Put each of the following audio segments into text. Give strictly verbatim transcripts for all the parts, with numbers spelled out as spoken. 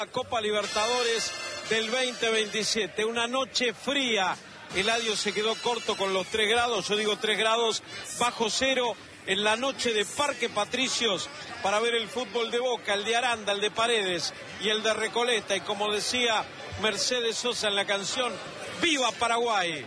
Copa Libertadores del veinte veintisiete, una noche fría. Eladio se quedó corto con los tres grados, yo digo tres grados bajo cero en la noche de Parque Patricios para ver el fútbol de Boca, el de Aranda, el de Paredes y el de Recoleta. Y como decía Mercedes Sosa en la canción, ¡viva Paraguay!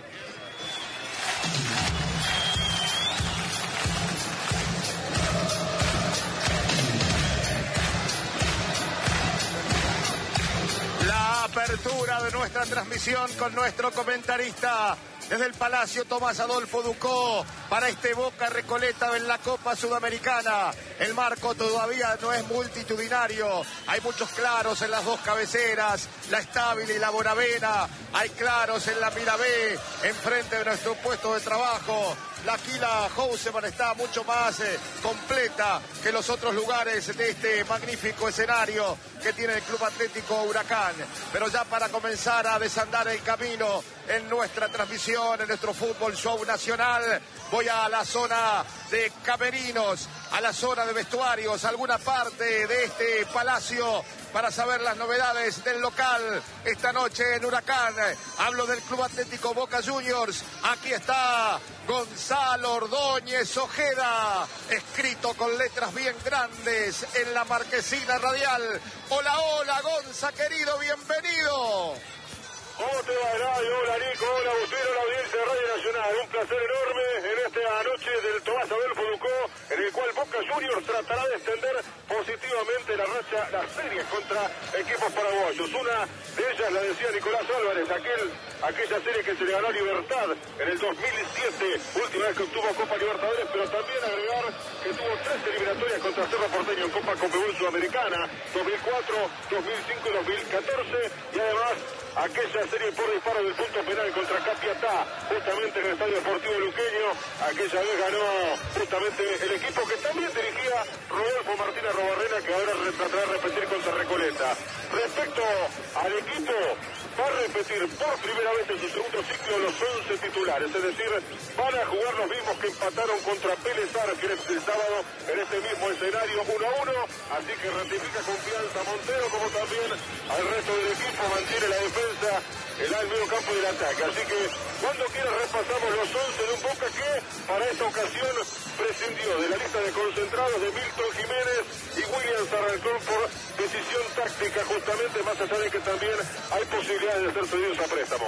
Apertura de nuestra transmisión con nuestro comentarista desde el Palacio Tomás Adolfo Ducó para este Boca Recoleta en la Copa Sudamericana. El marco todavía no es multitudinario, hay muchos claros en las dos cabeceras, la Estable y la Bonavena, hay claros en la Mirabé, enfrente de nuestro puesto de trabajo. La Aquila Houseman está mucho más eh, completa que los otros lugares de este magnífico escenario que tiene el Club Atlético Huracán. Pero ya para comenzar a desandar el camino en nuestra transmisión, en nuestro fútbol show nacional, voy a la zona de camerinos, a la zona de vestuarios, alguna parte de este palacio para saber las novedades del local esta noche en Huracán. Hablo del Club Atlético Boca Juniors. Aquí está Gonzalo Ordóñez Ojeda, escrito con letras bien grandes en la marquesina radial. Hola, hola, Gonza, querido, bienvenido. ¿Cómo te va, Eladio? Hola, Nico, hola, Agustín, hola, audiencia de Radio Nacional. Un placer enorme en esta noche del Tomás Adolfo Ducó, en el cual Boca Juniors tratará de extender positivamente la racha, las series contra equipos paraguayos. Una de ellas la decía Nicolás Álvarez, aquel, aquella serie que se le ganó a Libertad en el dos mil siete, última vez que obtuvo Copa Libertadores, pero también agregar que tuvo tres eliminatorias contra Cerro Porteño en Copa Conmebol Sudamericana, dos mil cuatro, dos mil cinco y dos mil catorce, y además aquella serie por disparo del punto penal contra Capiatá, justamente en el Estadio Deportivo Luqueño. Aquella vez ganó justamente el equipo que también dirigía Rodolfo Martínez Robarrena, que ahora tratará de repetir contra Recoleta. Respecto al equipo, va a repetir por primera vez en su segundo ciclo los once titulares, es decir, van a jugar los mismos que empataron contra Vélez Arfiel el sábado en este mismo escenario uno a uno, así que ratifica confianza a Montero, como también al resto del equipo, mantiene la defensa, el al medio campo del ataque, así que cuando quiera repasamos los once de un Boca que para esta ocasión prescindió de la lista de concentrados de Milton Jiménez y William Sarrancón por decisión táctica, justamente, más allá de que también hay posibilidades de ser cedidos a préstamo.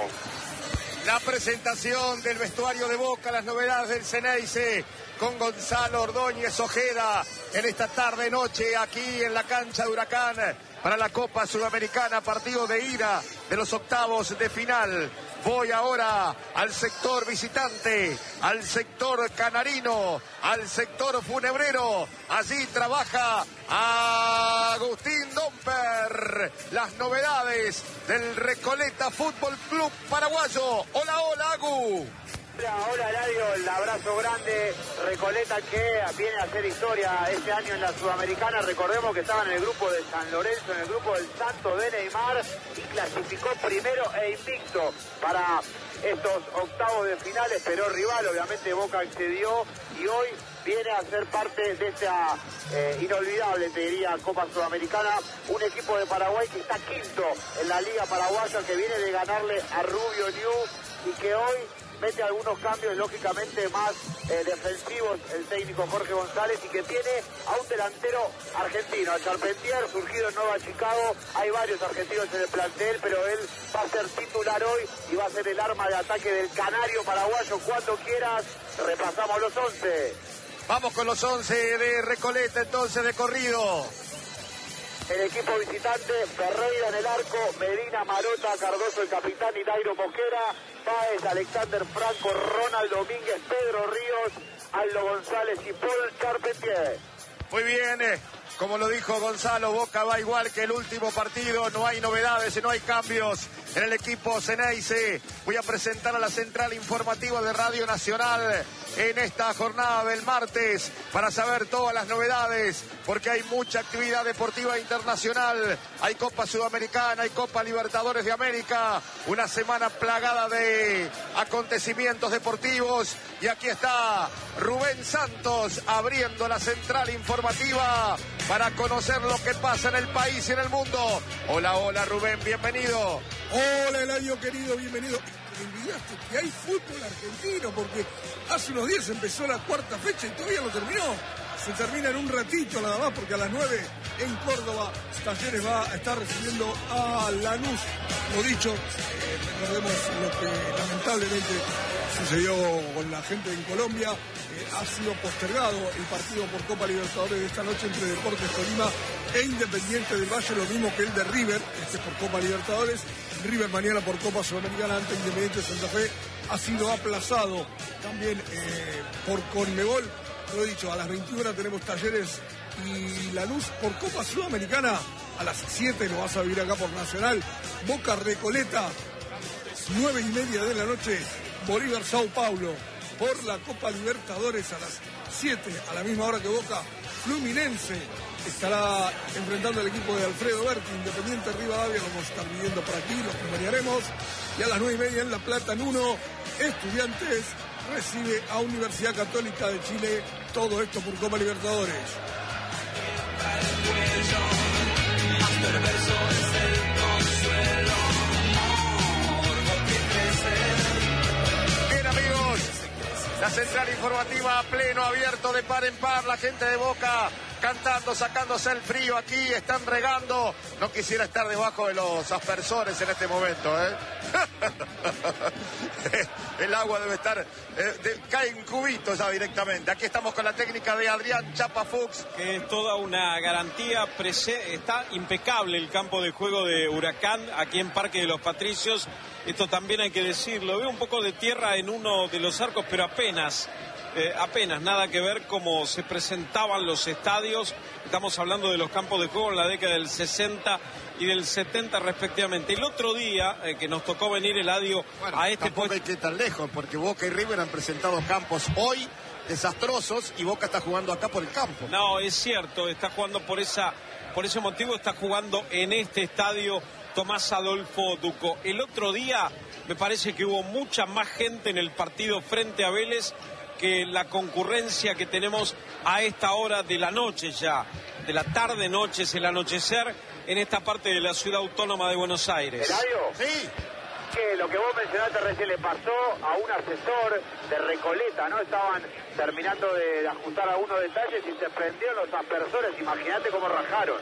La presentación del vestuario de Boca, las novedades del Ceneice con Gonzalo Ordóñez Ojeda en esta tarde noche aquí en la cancha de Huracán para la Copa Sudamericana, partido de ida de los octavos de final. Voy ahora al sector visitante, al sector canarino, al sector funebrero. Allí trabaja Agustín Domper. Las novedades del Recoleta Fútbol Club Paraguayo. Hola, hola, Agu. Hola, hola, Eladio, el abrazo grande. Recoleta que viene a hacer historia este año en la Sudamericana. Recordemos que estaba en el grupo de San Lorenzo, en el grupo del Santo de Neymar, y clasificó primero e invicto para estos octavos de finales, pero rival, obviamente Boca accedió y hoy viene a ser parte de esta eh, inolvidable, te diría, Copa Sudamericana. Un equipo de Paraguay que está quinto en la Liga Paraguaya, que viene de ganarle a Rubio New y que hoy mete algunos cambios lógicamente más eh, defensivos el técnico Jorge González, y que tiene a un delantero argentino, a Charpentier, surgido en Nueva Chicago. Hay varios argentinos en el plantel, pero él va a ser titular hoy y va a ser el arma de ataque del canario paraguayo. Cuando quieras, repasamos los once. Vamos con los once de Recoleta entonces de corrido. El equipo visitante, Ferreira en el arco, Medina, Marota, Cardoso el capitán y Dairo Mosquera, Páez, Alexander Franco, Ronald Domínguez, Pedro Ríos, Aldo González y Paul Charpentier. Muy bien, eh. Como lo dijo Gonzalo, Boca va igual que el último partido, no hay novedades y no hay cambios en el equipo Ceneice. Voy a presentar a la central informativa de Radio Nacional en esta jornada del martes para saber todas las novedades, porque hay mucha actividad deportiva internacional, hay Copa Sudamericana, hay Copa Libertadores de América, una semana plagada de acontecimientos deportivos, y aquí está Rubén Santos abriendo la central informativa para conocer lo que pasa en el país y en el mundo. Hola, hola Rubén, bienvenido. Hola Eladio querido, bienvenido. Me olvidaste que hay fútbol argentino porque hace unos días empezó la cuarta fecha y todavía no terminó. Se termina en un ratito nada más porque a las nueve en Córdoba Talleres va a estar recibiendo a Lanús. Lo dicho, eh, recordemos lo que lamentablemente sucedió con la gente en Colombia. Eh, ha sido postergado el partido por Copa Libertadores de esta noche entre Deportes Tolima e Independiente del Valle, lo mismo que el de River, este por Copa Libertadores. River mañana por Copa Sudamericana ante Independiente de Santa Fe ha sido aplazado también eh, por Conmebol. Lo he dicho, a las veintiuna horas tenemos Talleres y Lanús por Copa Sudamericana. A las siete lo vas a vivir acá por Nacional. Boca Recoleta, nueve y media de la noche. Bolívar Sao Paulo por la Copa Libertadores a las siete, a la misma hora que Boca. Fluminense estará enfrentando al equipo de Alfredo Berti. Independiente Rivadavia, lo vamos a estar viviendo por aquí, lo acompañaremos. Y a las nueve y media en La Plata, en uno, Estudiantes recibe a Universidad Católica de Chile. Todo esto por Copa Libertadores. Bien amigos, la central informativa a pleno abierto de par en par, la gente de Boca cantando, sacándose el frío aquí, están regando. No quisiera estar debajo de los aspersores en este momento, ¿eh? El agua debe estar, eh, de, cae en cubitos ya directamente. Aquí estamos con la técnica de Adrián Chapa Fuchs. Que es toda una garantía, está impecable el campo de juego de Huracán aquí en Parque de los Patricios. Esto también hay que decirlo, veo un poco de tierra en uno de los arcos, pero apenas. Eh, apenas, nada que ver cómo se presentaban los estadios. Estamos hablando de los campos de juego en la década del sesenta y del setenta respectivamente. El otro día eh, que nos tocó venir Eladio bueno, a este tampoco puesto. hay que ir tan lejos, porque Boca y River han presentado campos hoy desastrosos y Boca está jugando acá por el campo. No, es cierto, está jugando por esa, por ese motivo, está jugando en este estadio Tomás Adolfo Ducó. El otro día me parece que hubo mucha más gente en el partido frente a Vélez que la concurrencia que tenemos a esta hora de la noche ya, de la tarde-noche, es el anochecer, en esta parte de la ciudad autónoma de Buenos Aires. ¿Eladio? Sí. Que lo que vos mencionaste recién le pasó a un asesor de Recoleta, ¿no? Estaban terminando de, de ajustar algunos detalles y se prendieron los aspersores. Imagínate cómo rajaron.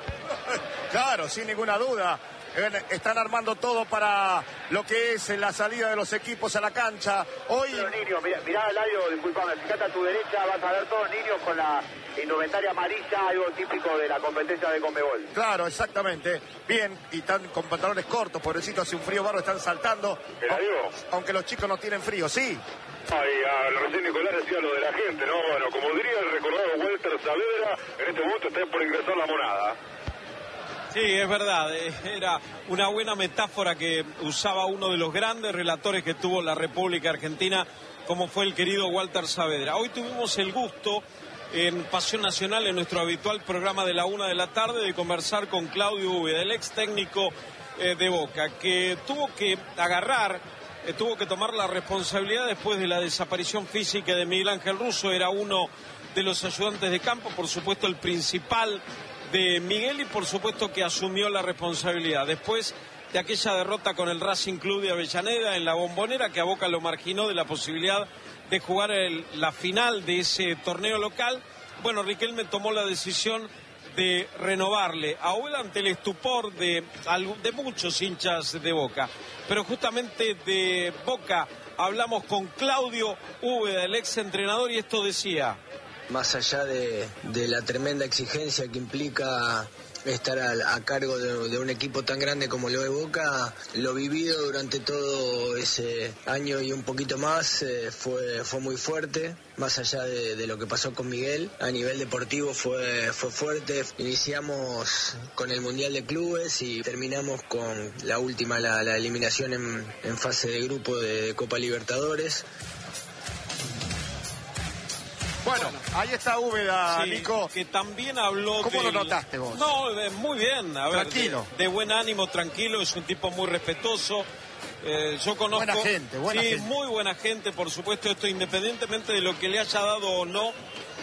Claro, sin ninguna duda. Están armando todo para lo que es la salida de los equipos a la cancha. Hoy... Los niños, mirá, mirá Eladio, disculpame, fíjate a tu derecha, vas a ver todos niños con la indumentaria amarilla, algo típico de la competencia de Conmebol. Claro, exactamente. Bien, y están con pantalones cortos, pobrecito, hace un frío barro, están saltando. Eladio. Aunque los chicos no tienen frío, sí. Ay, a, recién Nicolás decía lo de la gente, ¿no? Bueno, como diría el recordado Walter Saavedra, en este momento está por ingresar la monada. Sí, es verdad, era una buena metáfora que usaba uno de los grandes relatores que tuvo la República Argentina, como fue el querido Walter Saavedra. Hoy tuvimos el gusto en Pasión Nacional, en nuestro habitual programa de la una de la tarde, de conversar con Claudio Úbeda, el ex técnico eh, de Boca, que tuvo que agarrar, eh, tuvo que tomar la responsabilidad después de la desaparición física de Miguel Ángel Russo. Era uno de los ayudantes de campo, por supuesto el principal de Miguel, y por supuesto que asumió la responsabilidad después de aquella derrota con el Racing Club de Avellaneda en la Bombonera, que a Boca lo marginó de la posibilidad de jugar el, la final de ese torneo local. Bueno, Riquelme tomó la decisión de renovarle a Úbeda ante el estupor de, de muchos hinchas de Boca, pero justamente de Boca hablamos con Claudio Úbeda, el ex entrenador, y esto decía: más allá de, de la tremenda exigencia que implica estar a, a cargo de, de un equipo tan grande como lo de Boca, lo vivido durante todo ese año y un poquito más eh, fue, fue muy fuerte, más allá de, de lo que pasó con Miguel. A nivel deportivo fue, fue fuerte. Iniciamos con el Mundial de Clubes y terminamos con la última, la, la eliminación en, en fase de grupo de, de Copa Libertadores. Bueno, ahí está Úbeda, sí, Nico. Que también habló. ¿Cómo del... lo notaste vos? No, muy bien. A ver, tranquilo. De, de buen ánimo, tranquilo. Es un tipo muy respetuoso. Eh, yo conozco. Buena gente, buena sí, gente. muy buena gente, por supuesto. Esto independientemente de lo que le haya dado o no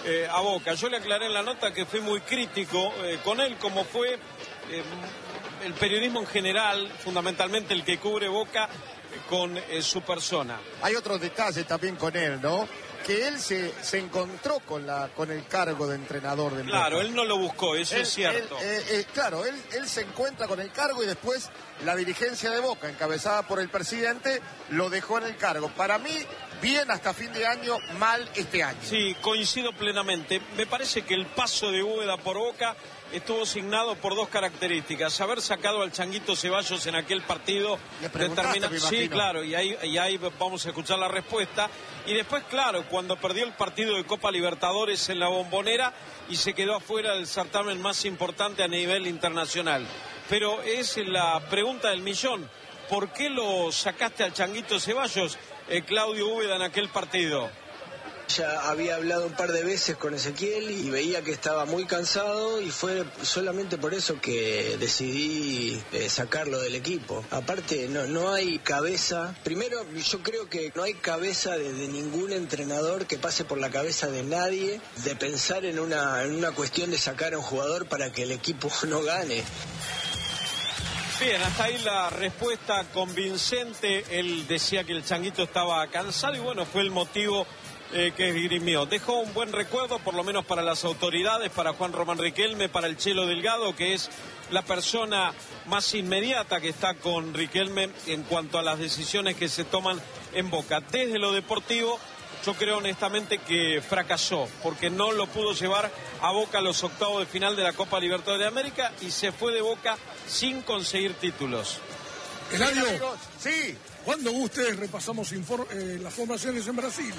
eh, a Boca. Yo le aclaré en la nota que fui muy crítico eh, con él, como fue eh, el periodismo en general, fundamentalmente el que cubre Boca, eh, con eh, su persona. Hay otros detalles también con él, ¿no? Que él se, se encontró con la con el cargo de entrenador del Claro, Boca. Él no lo buscó, eso Él, es cierto. él, eh, eh, claro, él, él se encuentra con el cargo y después la dirigencia de Boca, encabezada por el presidente, lo dejó en el cargo. Para mí, bien hasta fin de año, mal este año. Sí, coincido plenamente. Me parece que el paso de Úbeda por Boca estuvo signado por dos características: haber sacado al Changuito Ceballos en aquel partido determinado. Sí, claro, y ahí, y ahí vamos a escuchar la respuesta. Y después, claro, cuando perdió el partido de Copa Libertadores en la Bombonera y se quedó afuera del certamen más importante a nivel internacional. Pero es la pregunta del millón: ¿por qué lo sacaste al Changuito Ceballos, eh, Claudio Úbeda, en aquel partido? Ya había hablado un par de veces con Ezequiel y veía que estaba muy cansado y fue solamente por eso que decidí eh, sacarlo del equipo. Aparte, no, no hay cabeza. Primero, yo creo que no hay cabeza de, de ningún entrenador que pase por la cabeza de nadie de pensar en una, en una cuestión de sacar a un jugador para que el equipo no gane. Bien, hasta ahí la respuesta convincente. Él decía que el Changuito estaba cansado y bueno, fue el motivo eh, que esgrimió. Dejó un buen recuerdo, por lo menos para las autoridades, para Juan Román Riquelme, para el Chelo Delgado, que es la persona más inmediata que está con Riquelme en cuanto a las decisiones que se toman en Boca. Desde lo deportivo, yo creo honestamente que fracasó, porque no lo pudo llevar a Boca a los octavos de final de la Copa Libertadores de América y se fue de Boca sin conseguir títulos. Eladio, sí. cuando ustedes repasamos infor eh, las formaciones en Brasil.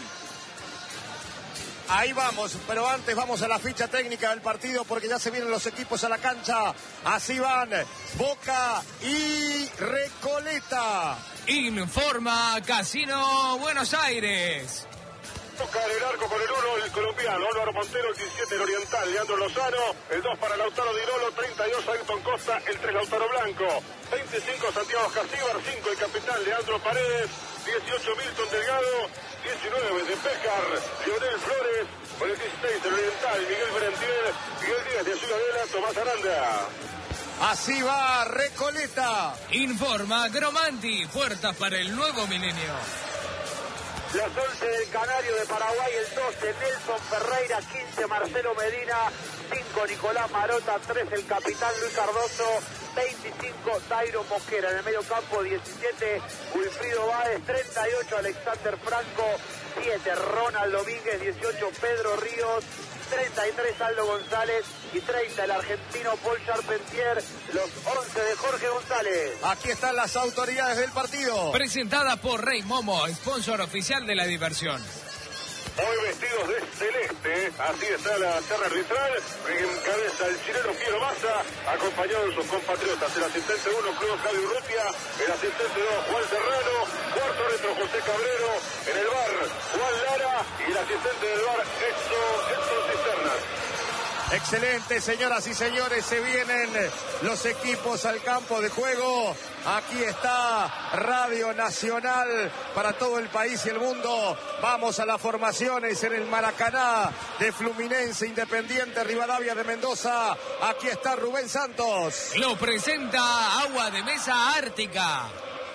Ahí vamos, pero antes vamos a la ficha técnica del partido porque ya se vienen los equipos a la cancha. Así van Boca y Recoleta. Informa Casino Buenos Aires. Toca en el arco con el uno, el colombiano Álvaro Montero, el diecisiete, el oriental Leandro Lozano, el dos para Lautaro Di Lolo, treinta y dos Ayrton Costa, el tres Lautaro Blanco, veinticinco Santiago Casíbar, cinco el capitán Leandro Paredes, dieciocho Milton Delgado, diecinueve de Pécar, Lionel Flores, con el dieciséis el oriental Miguel Berentier, Miguel Díaz de Ciudadela, Tomás Aranda. Así va Recoleta. Informa Gromanti, puertas para el nuevo milenio. Los once del Canario de Paraguay, el doce Nelson Ferreira, quince Marcelo Medina, cinco Nicolás Marota, tres el capitán Luis Cardoso, veinticinco Dairo Mosquera. En el medio campo, diecisiete Wilfrido Báez, treinta y ocho Alexander Franco, siete Ronald Domínguez, dieciocho Pedro Ríos, treinta y tres Aldo González y treinta el argentino Paul Charpentier, los once de Jorge González. Aquí están las autoridades del partido. Presentada por Rey Momo, sponsor oficial de la diversión. Hoy vestidos de celeste, así está la terna arbitral, encabeza el chileno Piero Massa, acompañado de sus compatriotas, el asistente uno, Cruz Javi Urrutia, el asistente dos, Juan Serrano, cuarto retro, José Cabrero, en el bar, Juan Lara, y el asistente del bar, Edson, Edson Cisternas. Excelente, señoras y señores, se vienen los equipos al campo de juego. Aquí está Radio Nacional para todo el país y el mundo. Vamos a las formaciones en el Maracaná de Fluminense, Independiente, Rivadavia de Mendoza. Aquí está Rubén Santos. Lo presenta Agua de Mesa Ártica.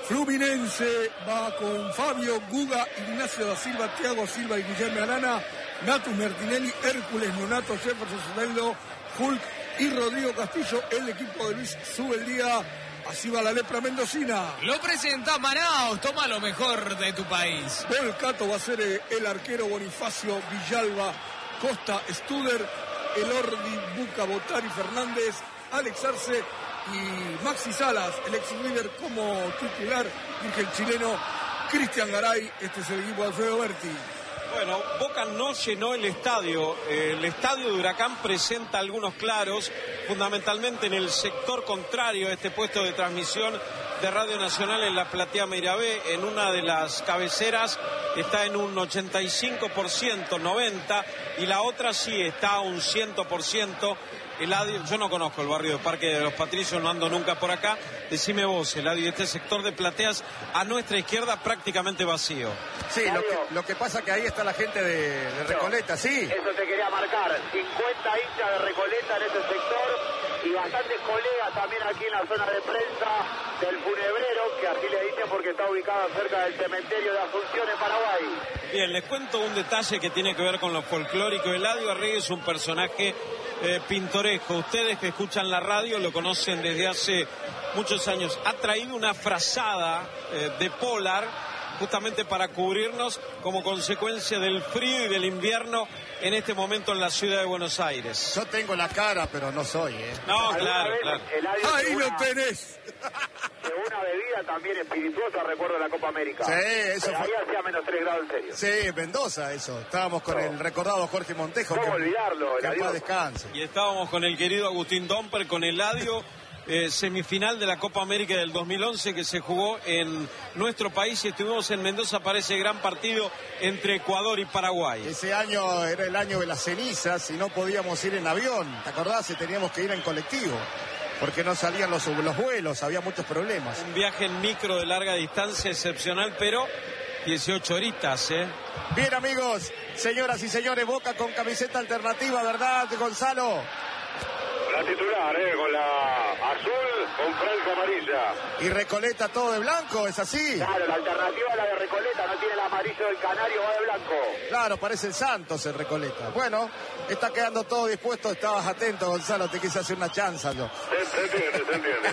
Fluminense va con Fabio, Guga, Ignacio da Silva, Thiago Silva y Guillermo Arana, Natus Martinelli, Hércules, Nonato, Jefferson Soteldo, Hulk y Rodrigo Castillo. El equipo de Luis Subeldía. Así va la lepra mendocina. Lo presenta Manaos, toma lo mejor de tu país. Volcato va a ser el arquero Bonifacio Villalba, Costa Studer, Elordi, Buca, Botari, Fernández, Alex Arce y Maxi Salas, el ex River como titular, dirige el chileno Cristian Garay. Este es el equipo de Alfredo Berti. Bueno, Boca no llenó el estadio. El estadio de Huracán presenta algunos claros, fundamentalmente en el sector contrario a este puesto de transmisión de Radio Nacional en la platea Meirabé. En una de las cabeceras está en un ochenta y cinco por ciento, noventa por ciento, y la otra sí está a un cien por ciento. Eladio, yo no conozco el barrio de Parque de los Patricios, no ando nunca por acá. Decime vos, Eladio, este sector de plateas a nuestra izquierda prácticamente vacío. Sí, lo que, lo que pasa que ahí está la gente de, de Recoleta, sí. Eso te quería marcar, cincuenta hinchas de Recoleta en ese sector y bastantes colegas también aquí en la zona de prensa del Funebrero, que así le dicen porque está ubicado cerca del cementerio de Asunción en Paraguay. Bien, les cuento un detalle que tiene que ver con lo folclórico. Eladio Arregui es un personaje eh, pintoresco. Ustedes que escuchan la radio lo conocen desde hace muchos años. Ha traído una frazada eh, de Polar justamente para cubrirnos como consecuencia del frío y del invierno en este momento en la ciudad de Buenos Aires. Yo tengo la cara, pero no soy, ¿eh? No, claro, claro. Ahí lo tenés. De una bebida también espirituosa, recuerdo la Copa América. Sí, eso Pero fue. ahí hacía menos tres grados en serio. Sí, Mendoza, eso. Estábamos con el recordado Jorge Montejo. ¿Cómo que, olvidarlo, que en Eladio? paz descanse. Y estábamos con el querido Agustín Domper, con Eladio, eh, semifinal de la Copa América del dos mil once que se jugó en nuestro país y estuvimos en Mendoza para ese gran partido entre Ecuador y Paraguay. Ese año era el año de las cenizas y no podíamos ir en avión. ¿Te acordás? Y teníamos que ir en colectivo. Porque no salían los, los vuelos, había muchos problemas. Un viaje en micro de larga distancia excepcional, pero dieciocho horitas, ¿eh? Bien, amigos, señoras y señores, Boca con camiseta alternativa, ¿verdad, Gonzalo? La titular, eh, con la azul, con franja amarilla. Y Recoleta todo de blanco, ¿es así? Claro, la alternativa es la de Recoleta, no tiene el amarillo del canario, va de blanco. Claro, parece el Santos el Recoleta. Bueno, está quedando todo dispuesto, estabas atento, Gonzalo, te quise hacer una chanza yo. Se, se entiende, se entiende.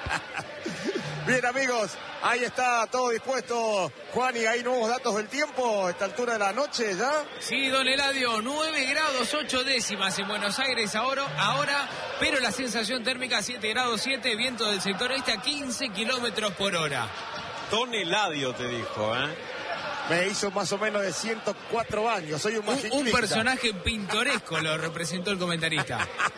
Bien, amigos, ahí está todo dispuesto. Juan, ¿y hay nuevos datos del tiempo a esta altura de la noche ya? Sí, don Eladio, nueve grados ocho décimas en Buenos Aires ahora, ahora, pero la sensación térmica siete grados siete, viento del sector este a quince kilómetros por hora. Don Eladio te dijo, ¿eh? Me hizo más o menos de ciento cuatro años, soy un Un, magistrista. un personaje pintoresco lo representó el comentarista.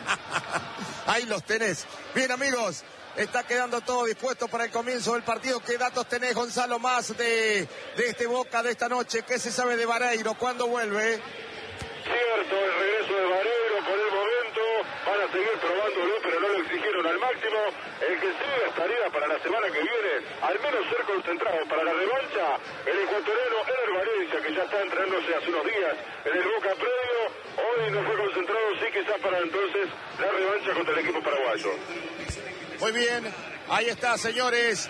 Ahí los tenés. Bien, amigos, está quedando todo dispuesto para el comienzo del partido. ¿Qué datos tenés, Gonzalo, más de, de este Boca de esta noche? ¿Qué se sabe de Vareiro? ¿Cuándo vuelve? Cierto, el regreso de Vareiro por el momento. Van a seguir probándolo, pero no lo exigieron al máximo. El que sí estaría para la semana que viene, al menos ser concentrado para la revancha, el ecuatoriano Ener Valencia, que ya está entrenándose hace unos días en el Boca previo. Hoy no fue concentrado, sí, quizás para entonces la revancha contra el equipo paraguayo. Muy bien, ahí está, señores.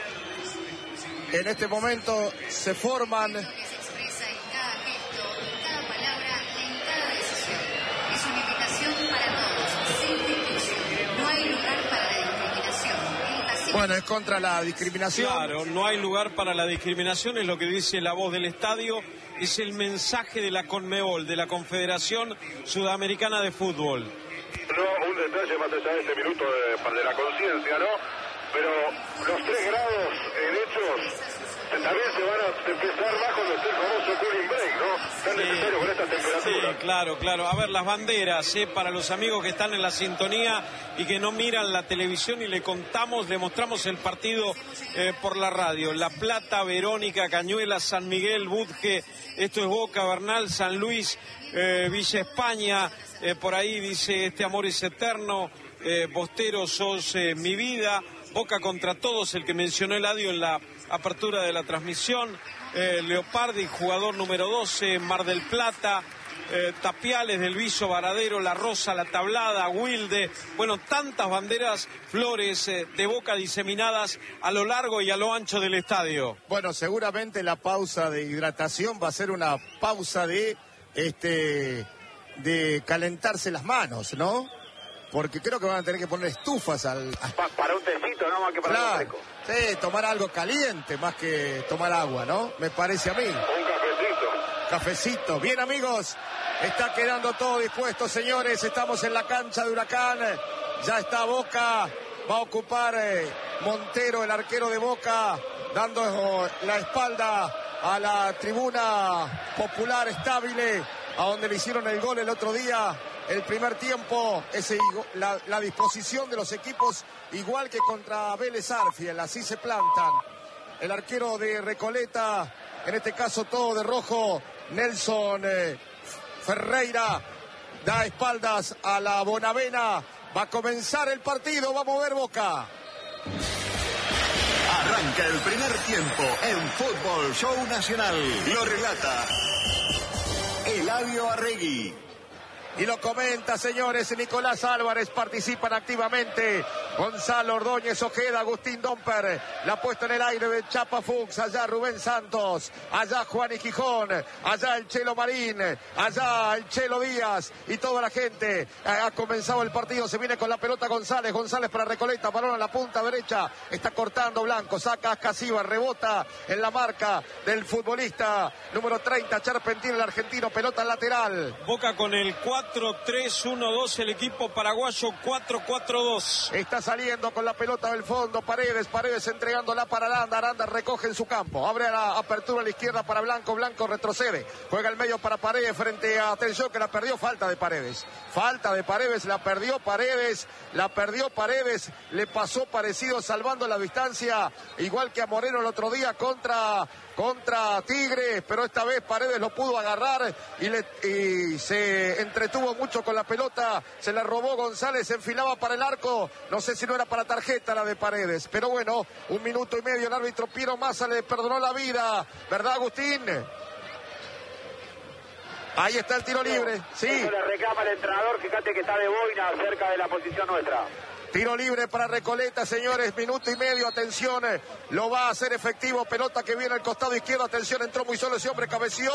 En este momento se forman. Se expresa en cada gesto, en cada palabra, en cada decisión. Es una invitación para todos, sin distinción. No hay lugar para la discriminación. El racismo. Bueno, es contra la discriminación. Claro, no hay lugar para la discriminación, es lo que dice la voz del estadio, es el mensaje de la Conmebol, de la Confederación Sudamericana de Fútbol. No, un detalle más allá de este minuto de, de la conciencia, ¿no? Pero los tres grados en hechos también se van a empezar bajo los tres famosos cooling break, ¿no? Tan necesario con estas temperaturas. Sí, claro, claro. A ver, las banderas, ¿eh? Para los amigos que están en la sintonía y que no miran la televisión y le contamos, le mostramos el partido eh, por la radio. La Plata, Verónica, Cañuelas, San Miguel, Budge, esto es Boca, Bernal, San Luis, eh, Villa España, eh, por ahí dice Este amor es eterno, eh, Bostero, sos eh, mi vida, Boca contra todos, el que mencionó Eladio en la apertura de la transmisión, eh, Leopardi, jugador número doce, Mar del Plata, eh, Tapiales, del Viso, Varadero, La Rosa, La Tablada, Wilde, bueno, tantas banderas, flores eh, de Boca diseminadas a lo largo y a lo ancho del estadio. Bueno, seguramente la pausa de hidratación va a ser una pausa de este de calentarse las manos, ¿no? Porque creo que van a tener que poner estufas al... Pa- para un tecito, no más que para un Claro, fresco. sí, tomar algo caliente más que tomar agua, ¿no? Me parece a mí. Un cafecito. Cafecito. Bien, amigos, está quedando todo dispuesto, señores. Estamos en la cancha de Huracán. Ya está Boca. Va a ocupar eh, Montero, el arquero de Boca, dando la espalda a la tribuna popular estable, a donde le hicieron el gol el otro día. El primer tiempo, ese, la, la disposición de los equipos, igual que contra Vélez Arfiel, así se plantan. El arquero de Recoleta, en este caso todo de rojo, Nelson eh, Ferreira, da espaldas a la Bonavena. Va a comenzar el partido, va a mover Boca. Arranca el primer tiempo en Fútbol Show Nacional. Lo relata Eladio Arregui. Y lo comenta, señores, Nicolás Álvarez. Participan activamente Gonzalo Ordóñez Ojeda, Agustín Domper. La puesta en el aire de Chapa Fuchs. Allá Rubén Santos. Allá Juan y Gijón. Allá el Chelo Marín. Allá el Chelo Díaz. Y toda la gente. Ha comenzado el partido. Se viene con la pelota González. González para Recoleta. Balón a la punta derecha. Está cortando Blanco. Saca a Casiva. Rebota en la marca del futbolista número treinta, Charpentín, el argentino. Pelota lateral. Boca con el cuatro tres uno dos, el equipo paraguayo cuatro cuatro dos. Está saliendo con la pelota del fondo Paredes, Paredes entregándola para Aranda, Aranda recoge en su campo, abre la apertura a la izquierda para Blanco, Blanco retrocede, juega el medio para Paredes frente a Atención, que la perdió, falta de Paredes, falta de Paredes, la perdió Paredes, la perdió Paredes, le pasó parecido salvando la distancia, igual que a Moreno el otro día contra... contra Tigres, pero esta vez Paredes lo pudo agarrar y, le, y se entretuvo mucho con la pelota, se la robó González, se enfilaba para el arco, no sé si no era para tarjeta la de Paredes, pero bueno, un minuto y medio, el árbitro Piero Massa le perdonó la vida, ¿verdad, Agustín? Ahí está el tiro libre, sí. Eso le reclama el entrenador, fíjate que está de boina cerca de la posición nuestra. Tiro libre para Recoleta, señores, minuto y medio, atención, lo va a hacer efectivo, pelota que viene al costado izquierdo, atención, entró muy solo ese hombre, cabeció,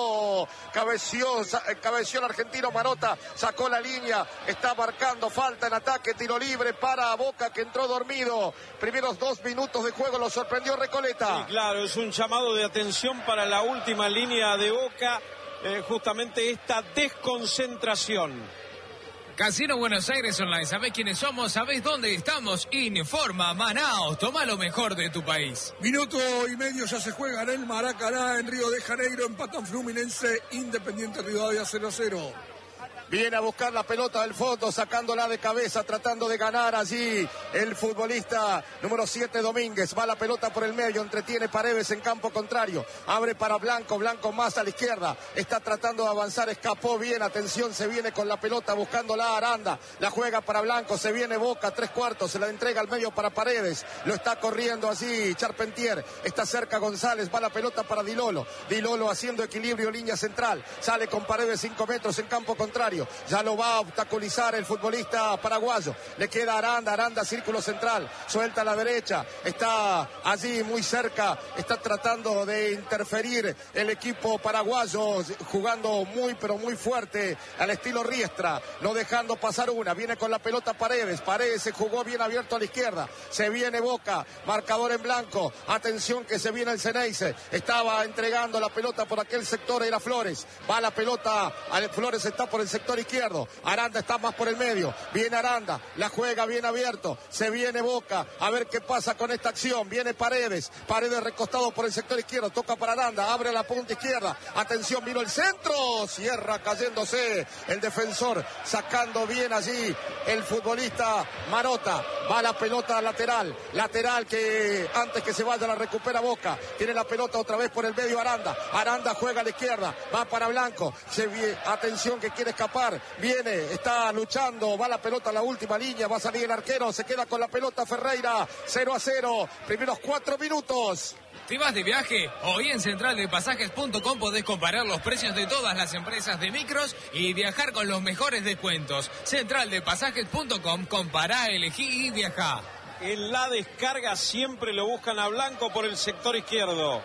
cabeció, cabeció el argentino Marota, sacó la línea, está marcando falta en ataque, tiro libre para Boca, que entró dormido, primeros dos minutos de juego, lo sorprendió Recoleta. Sí, claro, es un llamado de atención para la última línea de Boca, eh, justamente esta desconcentración. Casino Buenos Aires Online, ¿sabés quiénes somos? ¿Sabés dónde estamos? Informa Manaos, toma lo mejor de tu país. Minuto y medio ya se juega en el Maracaná, en Río de Janeiro, empatan Fluminense, Independiente Rivadavia cero a cero. Viene a buscar la pelota del fondo, sacándola de cabeza, tratando de ganar allí el futbolista número siete, Domínguez. Va la pelota por el medio, entretiene Paredes en campo contrario. Abre para Blanco, Blanco más a la izquierda. Está tratando de avanzar, escapó bien. Atención, se viene con la pelota buscándola Aranda. La juega para Blanco, se viene Boca, tres cuartos. Se la entrega al medio para Paredes. Lo está corriendo allí Charpentier. Está cerca González, va la pelota para Dilolo. Dilolo haciendo equilibrio, línea central. Sale con Paredes cinco metros en campo contrario. Ya lo va a obstaculizar el futbolista paraguayo. Le queda Aranda, Aranda círculo central. Suelta a la derecha. Está allí muy cerca. Está tratando de interferir el equipo paraguayo. Jugando muy pero muy fuerte al estilo Riestra. No dejando pasar una. Viene con la pelota Paredes. Paredes se jugó bien abierto a la izquierda. Se viene Boca. Marcador en blanco. Atención que se viene el Ceneice. Estaba entregando la pelota por aquel sector. Era Flores. Va la pelota. Flores está por el sector izquierdo, Aranda está más por el medio, viene Aranda, la juega bien abierto, se viene Boca, a ver qué pasa con esta acción, viene Paredes, Paredes recostado por el sector izquierdo, toca para Aranda, abre la punta izquierda, atención, vino el centro, cierra cayéndose el defensor, sacando bien allí el futbolista Marota, va la pelota lateral, lateral que antes que se vaya la recupera Boca, tiene la pelota otra vez por el medio Aranda, Aranda juega a la izquierda, va para Blanco, se viene, atención que quiere escapar, viene, está luchando, va la pelota a la última línea, va a salir el arquero, se queda con la pelota Ferreira, cero a cero, primeros cuatro minutos. Si vas de viaje, hoy en central de pasajes punto com podés comparar los precios de todas las empresas de micros y viajar con los mejores descuentos. central de pasajes punto com, compará, elegí y viajá. En la descarga siempre lo buscan a Blanco por el sector izquierdo.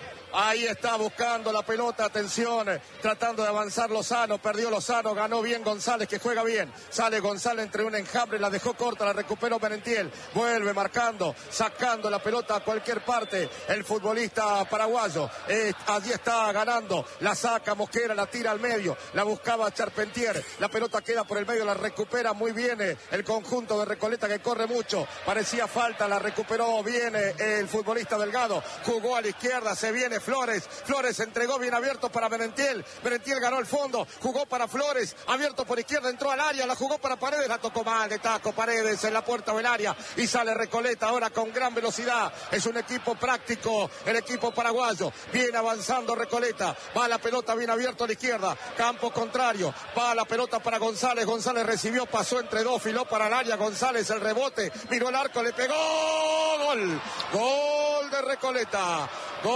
Ahí está buscando la pelota, atención, tratando de avanzar Lozano, perdió Lozano, ganó bien González, que juega bien, sale González entre un enjambre, la dejó corta, la recuperó Merentiel, vuelve marcando, sacando la pelota a cualquier parte, el futbolista paraguayo, eh, allí está ganando, la saca Mosquera, la tira al medio, la buscaba Charpentier, la pelota queda por el medio, la recupera muy bien eh, el conjunto de Recoleta que corre mucho, parecía falta, la recuperó bien eh, el futbolista Delgado, jugó a la izquierda, se viene Flores. Flores entregó bien abierto para Merentiel. Merentiel ganó el fondo, jugó para Flores, abierto por izquierda, entró al área, la jugó para Paredes, la tocó mal de taco Paredes en la puerta del área y sale Recoleta ahora con gran velocidad. Es un equipo práctico, el equipo paraguayo. Viene avanzando Recoleta, va la pelota bien abierto a la izquierda, campo contrario, va la pelota para González. González recibió, pasó entre dos, filó para el área. González el rebote, miró el arco, le pegó. Gol, gol de Recoleta.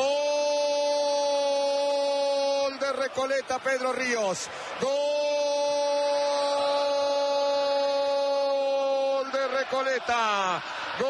Gol de Recoleta, Pedro Ríos. Gol de Recoleta.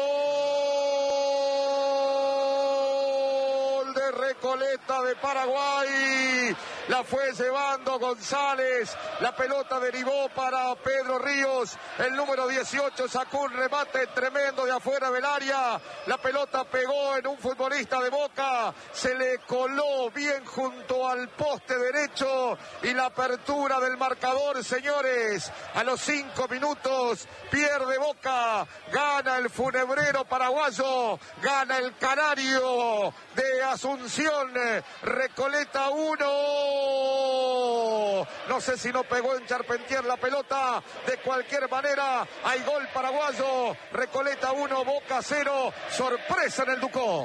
Gol de Recoleta de Paraguay. La fue llevando González. La pelota derivó para Pedro Ríos. El número dieciocho sacó un remate tremendo de afuera del área. La pelota pegó en un futbolista de Boca. Se le coló bien junto al poste derecho. Y la apertura del marcador, señores. A los cinco minutos pierde Boca. Gana el funebrero paraguayo. Gana el canario de Asunción. Recoleta uno. No sé si no pegó en Charpentier la pelota. De cualquier manera, hay gol paraguayo. Recoleta uno, Boca cero. Sorpresa en el Ducó.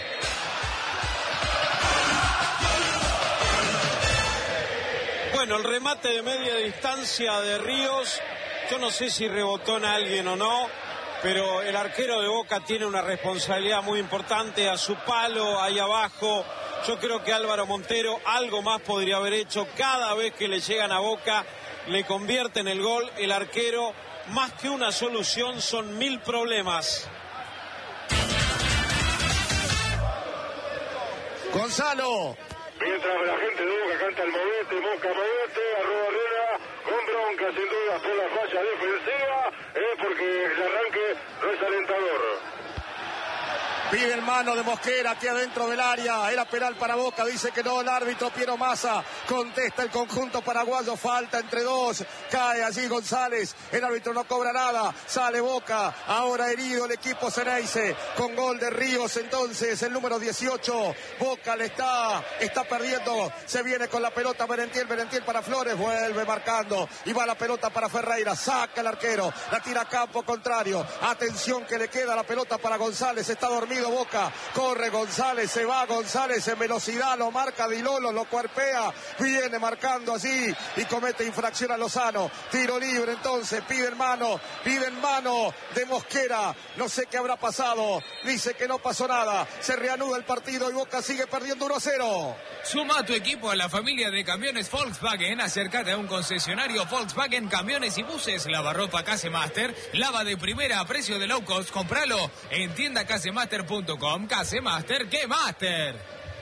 Bueno, el remate de media distancia de Ríos, yo no sé si rebotó en alguien o no, pero el arquero de Boca tiene una responsabilidad muy importante a su palo, ahí abajo. Yo creo que Álvaro Montero algo más podría haber hecho. Cada vez que le llegan a Boca, le convierten el gol. El arquero, más que una solución, son mil problemas. Gonzalo. Mientras la gente de Boca canta el movete, Boca movete, arroba Herrera, con bronca sin duda por la falla defensiva, eh, porque el arranque no es alentador. Pide el mano de Mosquera aquí adentro del área. Era penal para Boca. Dice que no el árbitro Piero Massa. Contesta el conjunto paraguayo. Falta entre dos. Cae allí González. El árbitro no cobra nada. Sale Boca. Ahora herido el equipo Ceneice. Con gol de Ríos entonces. El número dieciocho. Boca le está, está perdiendo. Se viene con la pelota Merentiel. Merentiel para Flores. Vuelve marcando. Y va la pelota para Ferreira. Saca el arquero. La tira a campo contrario. Atención que le queda la pelota para González. Está dormido Boca, corre González, se va González en velocidad, lo marca Di Lolo, lo cuerpea, viene marcando allí y comete infracción a Lozano. Tiro libre entonces, piden mano, piden mano de Mosquera. No sé qué habrá pasado, dice que no pasó nada. Se reanuda el partido y Boca sigue perdiendo uno a cero. Suma a tu equipo a la familia de camiones Volkswagen. Acércate a un concesionario Volkswagen Camiones y Buses. Lavarropa Casemaster, lava de primera a precio de low cost. Compralo en tienda casemaster punto com. Casemaster, ¡qué master!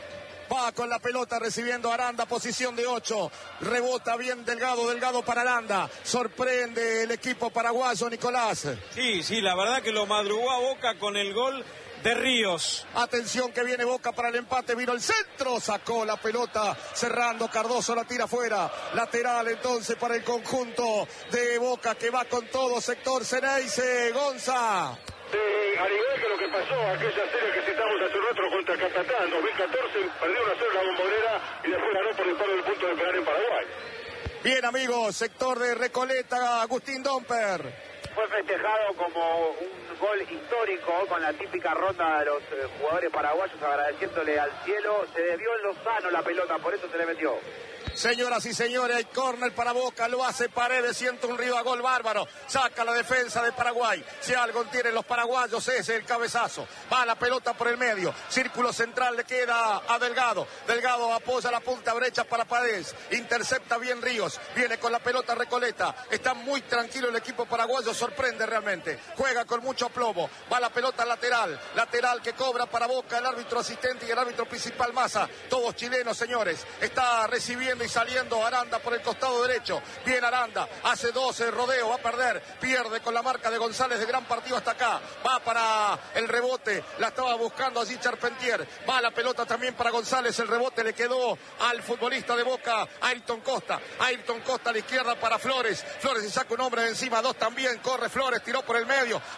Va con la pelota recibiendo Aranda, posición de ocho. Rebota bien Delgado, Delgado para Aranda. Sorprende el equipo paraguayo, Nicolás. Sí, sí, la verdad que lo madrugó a Boca con el gol de Ríos. Atención que viene Boca para el empate, vino el centro, sacó la pelota, cerrando Cardoso, la tira afuera. Lateral entonces para el conjunto de Boca que va con todo, sector Ceneice, Gonza. Eh, al igual que lo que pasó aquella serie que citamos hace un rato contra Catatá en dos mil catorce, perdió una cero la Bombonera y después ganó por el palo del punto de penal en Paraguay. Bien amigos, sector de Recoleta, Agustín Domper. Fue festejado como un gol histórico con la típica ronda de los eh, jugadores paraguayos agradeciéndole al cielo. Se desvió en Lozano la pelota, por eso se le metió. Señoras y señores, hay córner para Boca, lo hace Paredes, siente un río a gol bárbaro, saca la defensa de Paraguay. Si algo tienen los paraguayos es el cabezazo. Va la pelota por el medio, círculo central le queda a Delgado. Delgado apoya la punta derecha para Paredes, intercepta bien Ríos, viene con la pelota Recoleta. Está muy tranquilo el equipo paraguayo, sorprende realmente. Juega con mucho plomo, va la pelota lateral, lateral que cobra para Boca el árbitro asistente y el árbitro principal Massa. Todos chilenos, señores. Está recibiendo y saliendo Aranda por el costado derecho. Bien Aranda, hace doce, rodeo, va a perder, pierde con la marca de González, de gran partido hasta acá. Va para el rebote, la estaba buscando allí Charpentier. Va la pelota también para González, el rebote le quedó al futbolista de Boca, Ayrton Costa. Ayrton Costa a la izquierda para Flores. Flores se saca un hombre de encima, dos también, corre Flores, tiró por el medio. Atención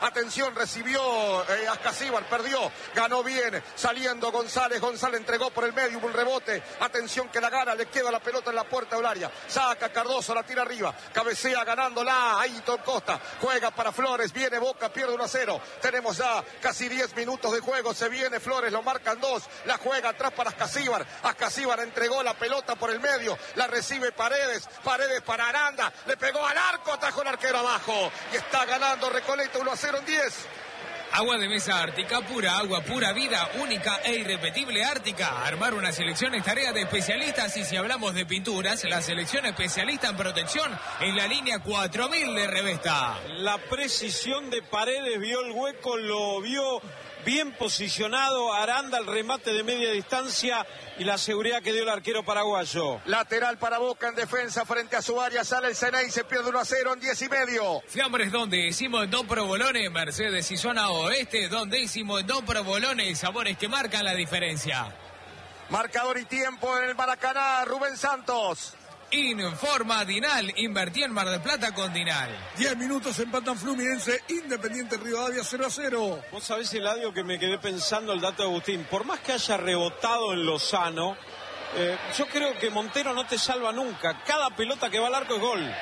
Atención, recibió eh, Ascasíbar, perdió, ganó bien, saliendo González, González entregó por el medio, hubo un rebote, atención que la gana, le queda la pelota en la puerta del área, saca Cardoso, la tira arriba, cabecea ganándola, Ayrton Costa, juega para Flores, viene Boca, pierde uno a cero, tenemos ya casi diez minutos de juego, se viene Flores, lo marcan dos, la juega atrás para Ascasíbar, Ascasíbar entregó la pelota por el medio, la recibe Paredes, Paredes para Aranda, le pegó al arco, atajó el arquero abajo, y está ganando Recoleta uno a cero en diez. Agua de mesa Ártica, pura agua, pura vida, única e irrepetible Ártica. Armar una selección es tarea de especialistas, y si hablamos de pinturas, la selección especialista en protección en la línea cuatro mil de Revesta. La precisión de Paredes, vio el hueco, lo vio bien posicionado, Aranda el remate de media distancia y la seguridad que dio el arquero paraguayo. Lateral para Boca en defensa frente a su área, sale el Ceney, se pierde uno a cero en diez y medio. Fiambres donde hicimos en Don Provolone, Mercedes y zona oeste, donde hicimos en Don Provolone, sabores que marcan la diferencia. Marcador y tiempo en el Maracaná, Rubén Santos. Informa Dinal, invertí en Mar del Plata con Dinal. diez minutos empatan Fluminense, Independiente Rivadavia cero a cero. Vos sabés, Eladio, que me quedé pensando el dato de Agustín. Por más que haya rebotado en Lozano, eh, yo creo que Montero no te salva nunca. Cada pelota que va al arco es gol.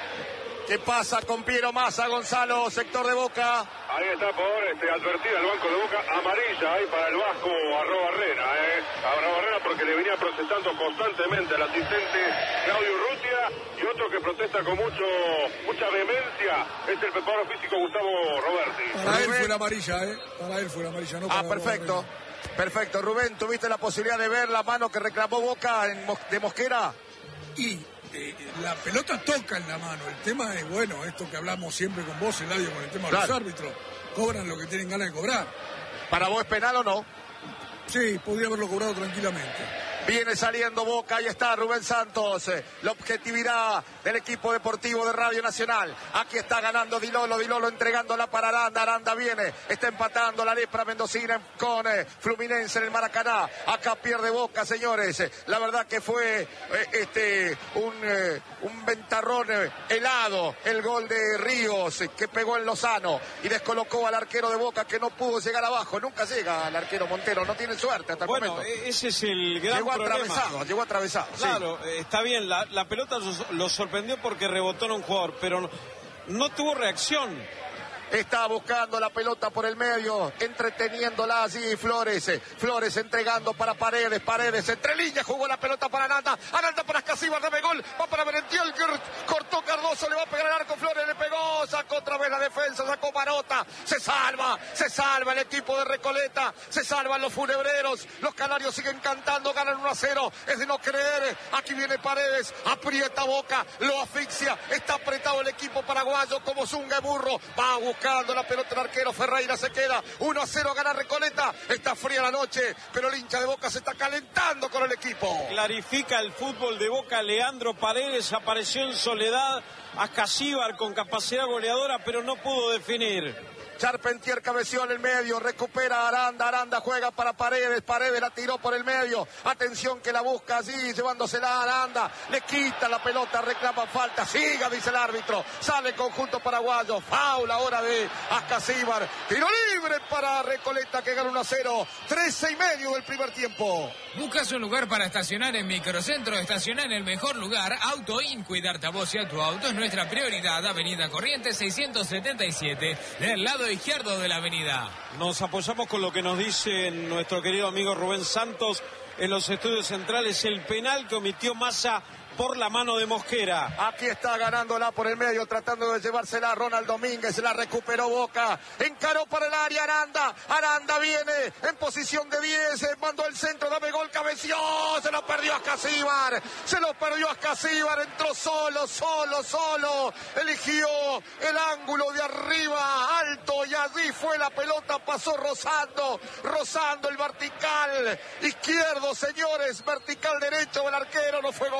¿Qué pasa con Piero Massa, Gonzalo, sector de Boca? Ahí está por este, advertida al banco de Boca, amarilla ahí para el vasco Arro Barrera, eh. Arro Barrera porque le venía protestando constantemente al asistente Claudio Urrutia, y otro que protesta con mucho mucha vehemencia es el preparador físico Gustavo Roberti. Para él fue la amarilla, ¿eh? Para él fue la amarilla, no para Ah, perfecto. Perfecto. Rubén, ¿tuviste la posibilidad de ver la mano que reclamó Boca en Mos- de Mosquera? Y eh, la pelota toca en la mano. El tema es, bueno, esto que hablamos siempre con vos, Eladio, con el tema Claro. de los árbitros. Cobran lo que tienen ganas de cobrar. ¿Para vos es penal o no? Sí, podría haberlo cobrado tranquilamente. Viene saliendo Boca, ahí está Rubén Santos, eh, la objetividad del equipo deportivo de Radio Nacional. Aquí está ganando Di Lolo, Di Lolo entregándola para Aranda, Aranda viene, está empatando la lepra mendocina con eh, Fluminense en el Maracaná. Acá pierde Boca, señores. Eh, la verdad que fue eh, este un, eh, un ventarrón eh, helado, el gol de Ríos, eh, que pegó en Lozano y descolocó al arquero de Boca, que no pudo llegar abajo. Nunca llega al arquero Montero, no tiene suerte hasta el Bueno, momento. e- ese es el gran Llegó problema. atravesado, llegó atravesado. sí. Claro, eh, está bien, la, la pelota lo, lo sorprendió porque rebotó en un jugador, pero no, no tuvo reacción. Está buscando la pelota por el medio, entreteniéndola allí Flores. Flores entregando para Paredes. Paredes entre líneas, jugó la pelota para Aranda. Aranda para Ascasíbar, dame gol. Va para Merentiel, cortó Cardoso, le va a pegar al arco. Flores le pegó, sacó otra vez la defensa, sacó Marota. Se salva, se salva el equipo de Recoleta. Se salvan los funebreros. Los canarios siguen cantando, ganan uno a cero. Es de no creer. Aquí viene Paredes, aprieta Boca, lo asfixia. Está apretado el equipo paraguayo como Zunga y Burro. Va a buscar la pelota el arquero, Ferreira se queda uno a cero, gana Recoleta. Está fría la noche, pero el hincha de Boca se está calentando con el equipo. Clarifica el fútbol de Boca, Leandro Paredes apareció en soledad, Ascasíbar con capacidad goleadora, pero no pudo definir. Charpentier cabeció en el medio, recupera a Aranda, Aranda juega para Paredes, Paredes la tiró por el medio, atención que la busca allí, llevándosela a Aranda, le quita la pelota, reclama falta, siga, dice el árbitro, sale el conjunto paraguayo, faul ahora de Ascasíbar, tiro libre para Recoleta que gana uno a cero, trece y medio del primer tiempo. ¿Buscas un lugar para estacionar en Microcentro? Estacionar en el mejor lugar, Auto In, cuidarte a vos y a tu auto es nuestra prioridad, Avenida Corrientes seiscientos setenta y siete, del lado izquierdo de la avenida. Nos apoyamos con lo que nos dice nuestro querido amigo Rubén Santos en los estudios centrales, el penal que omitió Massa por la mano de Mosquera. Aquí está ganándola por el medio, tratando de llevársela a Ronald Domínguez, la recuperó Boca, encaró para el área Aranda, Aranda viene en posición de diez, mandó el centro, dame gol, cabeció, se lo perdió Ascasíbar, se lo perdió Ascasíbar, entró solo, solo, solo, eligió el ángulo de arriba, alto, y allí fue la pelota, pasó rozando, rozando el vertical izquierdo, señores, vertical derecho del arquero, no fue gol.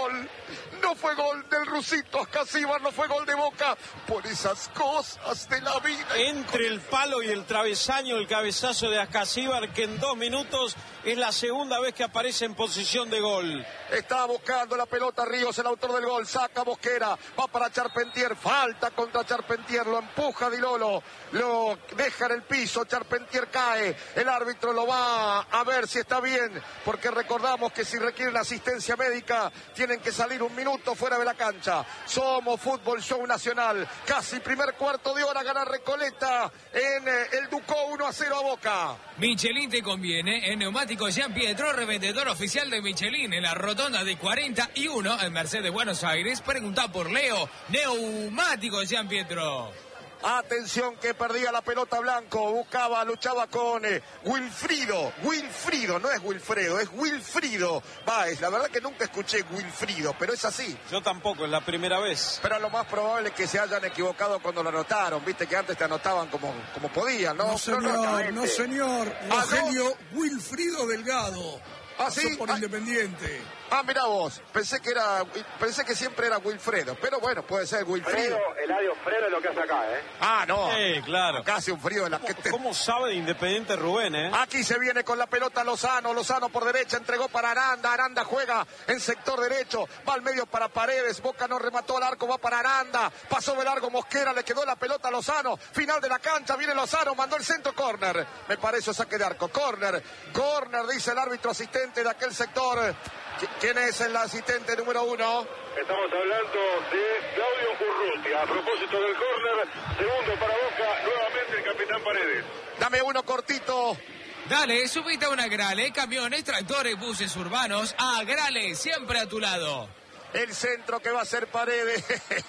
No fue gol del rusito Ascasíbar, no fue gol de Boca. Por esas cosas de la vida. Entre el palo y el travesaño, el cabezazo de Ascasíbar, que en dos minutos es la segunda vez que aparece en posición de gol. Está buscando la pelota Ríos, el autor del gol. Saca Mosquera, va para Charpentier. Falta contra Charpentier, lo empuja Di Lolo. Lo deja en el piso, Charpentier cae. El árbitro lo va a ver si está bien, porque recordamos que si requieren asistencia médica, tienen que salir un minuto fuera de la cancha. Somos Fútbol Show Nacional. Casi primer cuarto de hora gana Recoleta en el Ducó, uno a cero a Boca. Michelin te conviene. En Neumáticos Jean Pietro, revendedor oficial de Michelin en la rotonda de cuarenta y uno en Mercedes, Buenos Aires. Pregunta por Leo. Neumáticos Jean Pietro. Atención que perdía la pelota Blanco, buscaba, luchaba con eh, Wilfrido, Wilfrido, no es Wilfredo, es Wilfrido Báez. La verdad que nunca escuché Wilfrido, pero es así. Yo tampoco, es la primera vez. Pero lo más probable es que se hayan equivocado cuando lo anotaron, viste que antes te anotaban como, como podían, ¿no? No señor, no, no señor, Rogelio ¿Ah, no? Wilfrido Delgado. ¿Ah, sí? Por ah, Independiente. Ah, mira vos, pensé que era, pensé que siempre era Wilfredo, pero bueno, puede ser Wilfrido. Fredo, Eladio Fredo es lo que hace acá, ¿eh? Ah, no. Sí, claro. Casi un frío en la que te... ¿Cómo sabe de Independiente Rubén, eh? Aquí se viene con la pelota Lozano, Lozano por derecha, entregó para Aranda, Aranda juega en sector derecho, va al medio para Paredes, Boca no remató al arco, va para Aranda, pasó de largo Mosquera, le quedó la pelota a Lozano, final de la cancha, viene Lozano, mandó el centro, córner, me parece saque de arco, córner, córner, dice el árbitro asistente de aquel sector. ¿Quién es el asistente número uno? Estamos hablando de Claudio Urrutia. A propósito del córner, segundo para Boca, nuevamente el capitán Paredes. Dame uno cortito. Dale, subite a una Grale, camiones, tractores, buses urbanos. A Grale, siempre a tu lado. El centro que va a ser Paredes.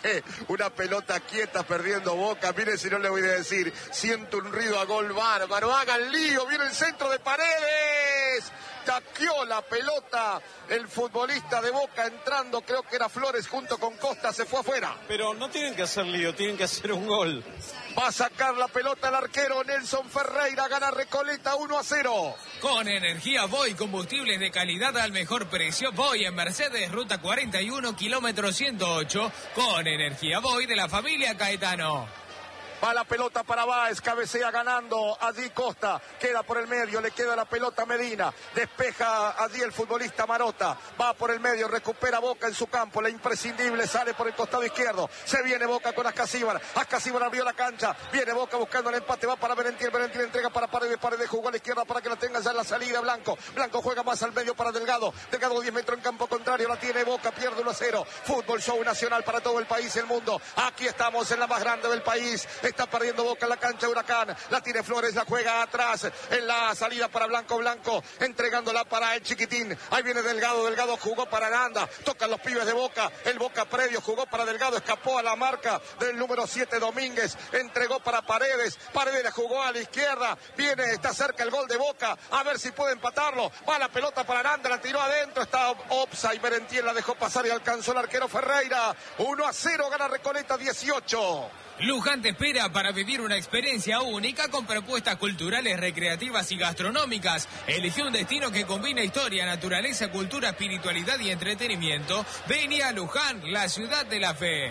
Una pelota quieta perdiendo Boca. Mire si no le voy a decir. Siento un ruido a gol bárbaro. Hagan lío. Viene el centro de Paredes. Taqueó la pelota el futbolista de Boca entrando, creo que era Flores junto con Costa, se fue afuera. Pero no tienen que hacer lío, tienen que hacer un gol. Va a sacar la pelota el arquero Nelson Ferreira, gana Recoleta uno a cero. Con energía Voy, combustibles de calidad al mejor precio. Voy en Mercedes, ruta cuarenta y uno, kilómetro ciento ocho. Con energía Voy de la familia Caetano. Va la pelota para Báez, cabecea ganando allí Costa, queda por el medio, le queda la pelota a Medina, despeja allí el futbolista Marota, va por el medio, recupera Boca en su campo, la imprescindible sale por el costado izquierdo, se viene Boca con Ascasíbar, Ascasíbar abrió la cancha, viene Boca buscando el empate, va para Berentier, Berentier entrega para Paredes, Paredes jugó a la izquierda para que la tenga ya en la salida Blanco, Blanco juega más al medio para Delgado, Delgado diez metros en campo contrario, la tiene Boca, pierde uno a cero, Fútbol Show Nacional para todo el país y el mundo, aquí estamos en la más grande del país. Está perdiendo Boca en la cancha Huracán. La tiene Flores, la juega atrás. En la salida para Blanco, Blanco. Entregándola para el chiquitín. Ahí viene Delgado. Delgado jugó para Aranda. Tocan los pibes de Boca. El Boca predio jugó para Delgado. Escapó a la marca del número siete Domínguez. Entregó para Paredes. Paredes la jugó a la izquierda. Viene, está cerca el gol de Boca. A ver si puede empatarlo. Va la pelota para Aranda. La tiró adentro. Está Opsa y Berentier la dejó pasar y alcanzó el arquero Ferreira. uno a cero gana Recoleta dieciocho. Luján te espera para vivir una experiencia única con propuestas culturales, recreativas y gastronómicas. Elige un destino que combina historia, naturaleza, cultura, espiritualidad y entretenimiento. Vení a Luján, la ciudad de la fe.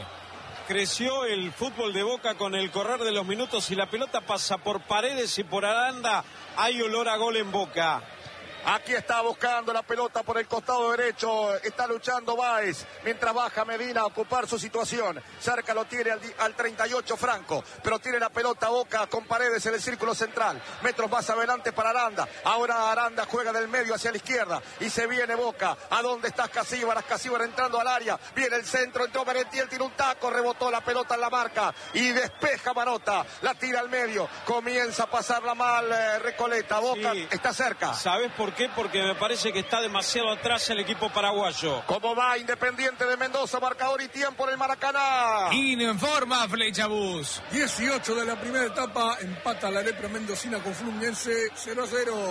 Creció el fútbol de Boca con el correr de los minutos y la pelota pasa por Paredes y por Aranda. Hay olor a gol en Boca. Aquí está buscando la pelota por el costado derecho, está luchando Báez, mientras baja Medina a ocupar su situación. Cerca lo tiene al, al treinta y ocho Franco, pero tiene la pelota Boca con Paredes en el círculo central. Metros más adelante para Aranda, ahora Aranda juega del medio hacia la izquierda y se viene Boca. ¿A dónde está Ascasíbar? Ascasíbar entrando al área, viene el centro, entró Merentiel, tiene un taco, rebotó la pelota en la marca y despeja Marota, la tira al medio, comienza a pasarla mal eh, Recoleta. Boca sí. Está cerca. ¿Sabes por qué? Porque me parece que está demasiado atrás el equipo paraguayo. ¿Cómo va Independiente de Mendoza? Marcador y tiempo en el Maracaná. Informa Flechabús. dieciocho de la primera etapa, empata la lepra mendocina con Fluminense cero a cero.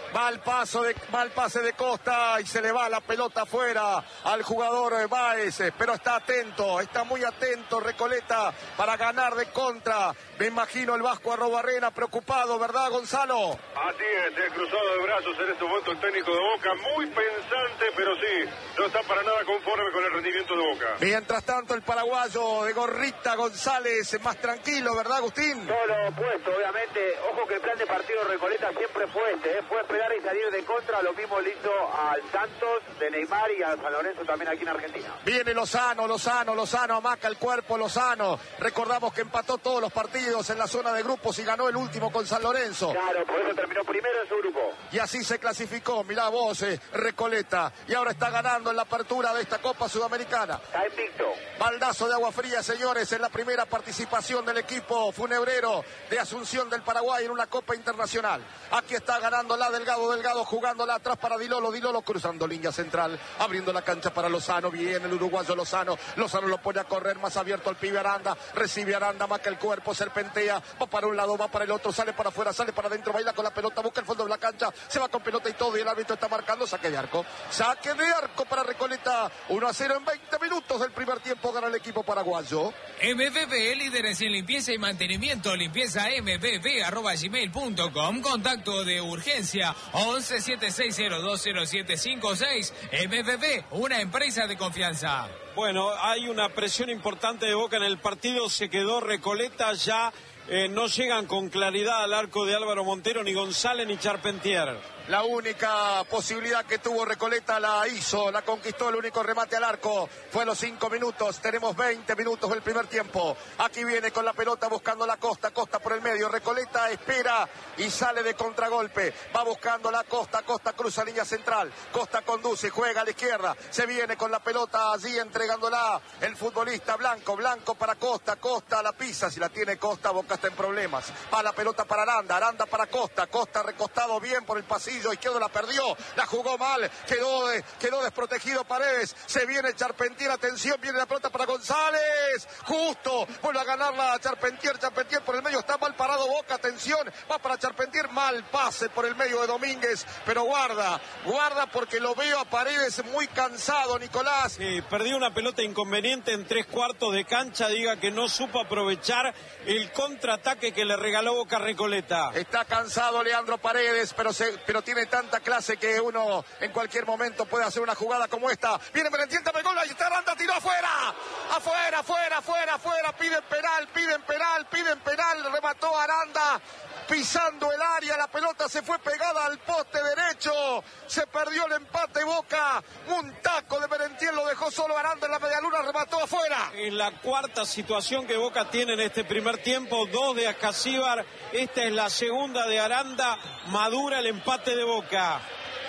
Mal paso de, mal pase de Costa y se le va la pelota afuera al jugador Báez, pero está atento, está muy atento Recoleta para ganar de contra. Me imagino el Vasco Arrobarrena preocupado, ¿verdad, Gonzalo? Así es, eh, cruzado de brazos en este momento el técnico de Boca, muy pensante, pero sí, no está para nada conforme con el rendimiento de Boca. Mientras tanto el paraguayo de gorrita González más tranquilo, ¿verdad, Agustín? Todo lo opuesto, obviamente. Ojo que el plan de partido Recoleta siempre fue este, ¿eh? Fue esperar y salir de contra. Lo mismo le hizo al Santos de Neymar y a San Lorenzo también aquí en Argentina. Viene Lozano, Lozano, Lozano, amaca el cuerpo Lozano. Recordamos que empató todos los partidos en la zona de grupos y ganó el último con San Lorenzo. Claro, por eso terminó primero en su grupo. Y así se clasificó, mirá vos, eh, Recoleta. Y ahora está ganando en la apertura de esta Copa Sudamericana. Está invicto. Baldazo de agua fría, señores, en la primera participación del equipo funebrero de Asunción del Paraguay en una Copa Internacional. Aquí está ganando la Delgado, Delgado jugándola atrás para Dilolo, Dilolo cruzando línea central, abriendo la cancha para Lozano, bien el uruguayo Lozano, Lozano lo pone a correr más abierto al pibe Aranda, recibe Aranda, marca el cuerpo, serpentea, va para un lado, va para el otro, sale para afuera, sale para adentro, baila con la pelota, busca el fondo de la cancha, se va con pelota y todo y el árbitro está marcando saque de arco, saque de arco para Recoleta, uno a cero en veinte minutos del primer tiempo gana el equipo paraguayo. M V V, líderes en limpieza y mantenimiento, limpieza m v v arroba gmail punto com, contacto de urgencia once siete seis cero dos cero siete cinco seis. M V V, una empresa de confianza. Bueno, hay una presión importante de Boca en el partido, se quedó Recoleta, ya eh, no llegan con claridad al arco de Álvaro Montero, ni González ni Charpentier. La única posibilidad que tuvo Recoleta la hizo, la conquistó, el único remate al arco fue a los cinco minutos, tenemos veinte minutos del primer tiempo. Aquí viene con la pelota buscando la Costa, Costa por el medio, Recoleta espera y sale de contragolpe, va buscando la Costa, Costa cruza línea central, Costa conduce, juega a la izquierda, se viene con la pelota allí entregándola el futbolista Blanco, Blanco para Costa, Costa la pisa, si la tiene Costa, Boca está en problemas, va la pelota para Aranda, Aranda para Costa, Costa recostado bien por el pasillo izquierdo, la perdió, la jugó mal, quedó, de, quedó desprotegido Paredes, se viene Charpentier, atención, viene la pelota para González, justo, vuelve a ganarla Charpentier, Charpentier por el medio, está mal parado Boca, atención, va para Charpentier, mal pase por el medio de Domínguez, pero guarda, guarda porque lo veo a Paredes muy cansado, Nicolás. Sí, perdió una pelota inconveniente en tres cuartos de cancha, diga que no supo aprovechar el contraataque que le regaló Boca a Recoleta. Está cansado Leandro Paredes, pero se, pero tiene tanta clase que uno en cualquier momento puede hacer una jugada como esta. Viene Merentiel, tapa el gol, ahí está Aranda, tiró afuera, afuera, afuera, afuera, afuera, piden penal, piden penal, piden penal, remató Aranda, pisando el área, la pelota se fue pegada al poste derecho, se perdió el empate Boca, un taco de Merentiel lo dejó solo Aranda en la medialuna, remató afuera. Es la cuarta situación que Boca tiene en este primer tiempo, dos de Ascasíbar, esta es la segunda de Aranda, madura el empate de Boca.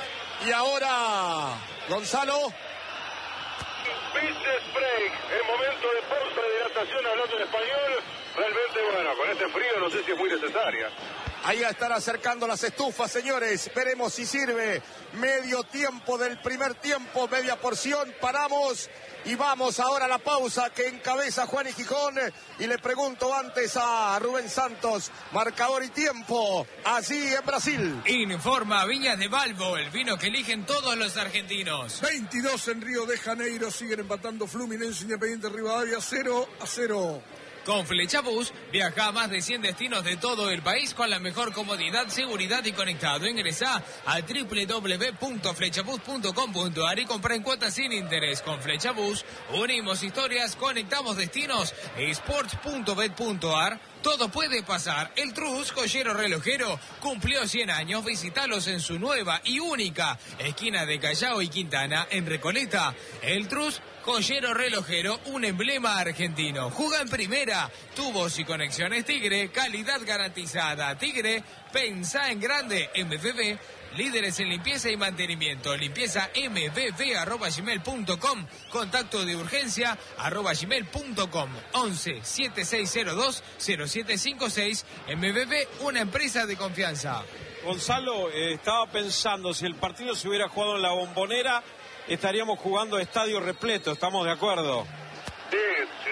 Y ahora, Gonzalo. Business break, el momento de pausa de hidratación hablando en español. Realmente, bueno, con este frío no sé si es muy necesaria. Ahí están acercando las estufas, señores. Veremos si sirve. Medio tiempo del primer tiempo, media porción. Paramos y vamos ahora a la pausa que encabeza Juan y Gijón. Y le pregunto antes a Rubén Santos, marcador y tiempo, allí en Brasil. Informa Viñas de Balbo, el vino que eligen todos los argentinos. veintidós en Río de Janeiro, siguen empatando Fluminense, Independiente Rivadavia, cero a cero. Con Flechabús, viaja a más de cien destinos de todo el país con la mejor comodidad, seguridad y conectado. Ingresa a doble u doble u doble u punto flechabús punto com punto a r y compra en cuotas sin interés. Con Flechabús, unimos historias, conectamos destinos. sports punto bet punto a r. Todo puede pasar. El Trus, joyero relojero, cumplió cien años. Visítalos en su nueva y única esquina de Callao y Quintana, en Recoleta. El Trus, joyero relojero, un emblema argentino. Juega en primera. Tubos y conexiones Tigre, calidad garantizada. Tigre, pensá en grande. M V V, líderes en limpieza y mantenimiento. Limpieza m v v arroba gmail punto com. Contacto de urgencia arroba gmail punto com. once siete seis cero dos cero siete cinco seis. M V V, una empresa de confianza. Gonzalo, eh, estaba pensando, si el partido se hubiera jugado en la Bombonera, estaríamos jugando a estadio repleto, ¿estamos de acuerdo? Sí, sin duda,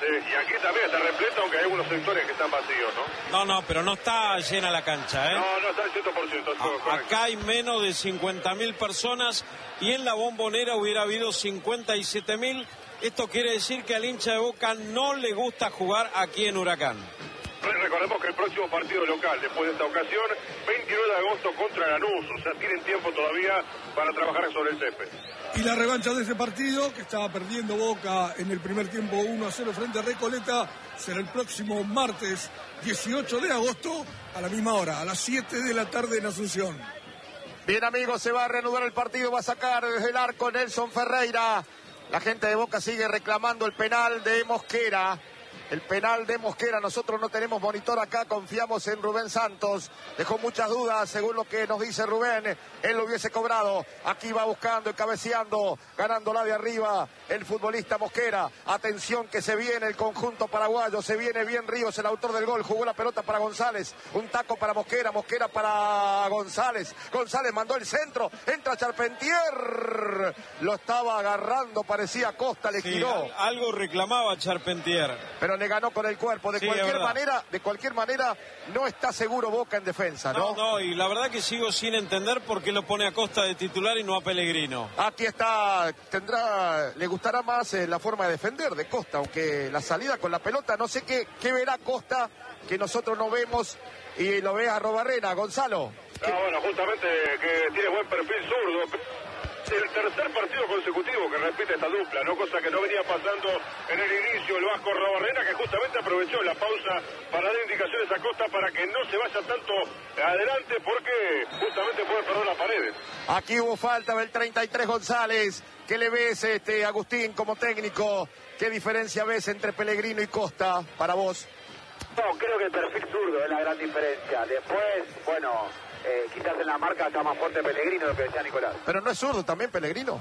Sí, y aquí también está repleto, aunque hay algunos sectores que están vacíos, ¿no? No, no, pero no está llena la cancha, ¿eh? No, no está al ciento por ciento. A, acá hay menos de cincuenta mil personas y en la Bombonera hubiera habido cincuenta y siete mil. Esto quiere decir que al hincha de Boca no le gusta jugar aquí en Huracán. Recordemos que el próximo partido local, después de esta ocasión, veintinueve de agosto contra Lanús, o sea, tienen tiempo todavía para trabajar sobre el césped. Y la revancha de ese partido, que estaba perdiendo Boca en el primer tiempo uno a cero frente a Recoleta, será el próximo martes dieciocho de agosto a la misma hora, a las siete de la tarde en Asunción. Bien, amigos, se va a reanudar el partido, va a sacar desde el arco Nelson Ferreira. La gente de Boca sigue reclamando el penal de Mosquera. El penal de Mosquera, nosotros no tenemos monitor acá, confiamos en Rubén Santos. Dejó muchas dudas, según lo que nos dice Rubén, él lo hubiese cobrado. Aquí va buscando y cabeceando, ganándola de arriba el futbolista Mosquera. Atención que se viene el conjunto paraguayo, se viene bien Ríos, el autor del gol, jugó la pelota para González. Un taco para Mosquera, Mosquera para González. González mandó el centro, entra Charpentier. Lo estaba agarrando, parecía Costa, le sí, giró. Algo reclamaba Charpentier. Pero le ganó con el cuerpo. De sí, cualquier manera, de cualquier manera, no está seguro Boca en defensa, ¿no? No, no, y la verdad que sigo sin entender por qué lo pone a Costa de titular y no a Pellegrino. Aquí está, tendrá, le gustará más eh, la forma de defender de Costa, aunque la salida con la pelota, no sé qué, qué verá Costa, que nosotros no vemos, y lo ve a Robarrena, Gonzalo. Ah, bueno, justamente que tiene buen perfil zurdo. El tercer partido consecutivo que repite esta dupla, ¿no? Cosa que no venía pasando en el inicio el Vasco Robarrena, que justamente aprovechó la pausa para dar indicaciones a Costa para que no se vaya tanto adelante, porque justamente puede perder las paredes. Aquí hubo falta del treinta y tres González. ¿Qué le ves, este Agustín, como técnico? ¿Qué diferencia ves entre Pellegrino y Costa para vos? No, creo que el perfil zurdo es la gran diferencia. Después, bueno, eh, quizás en la marca está más fuerte Pellegrino, lo que decía Nicolás. Pero no es zurdo también Pellegrino.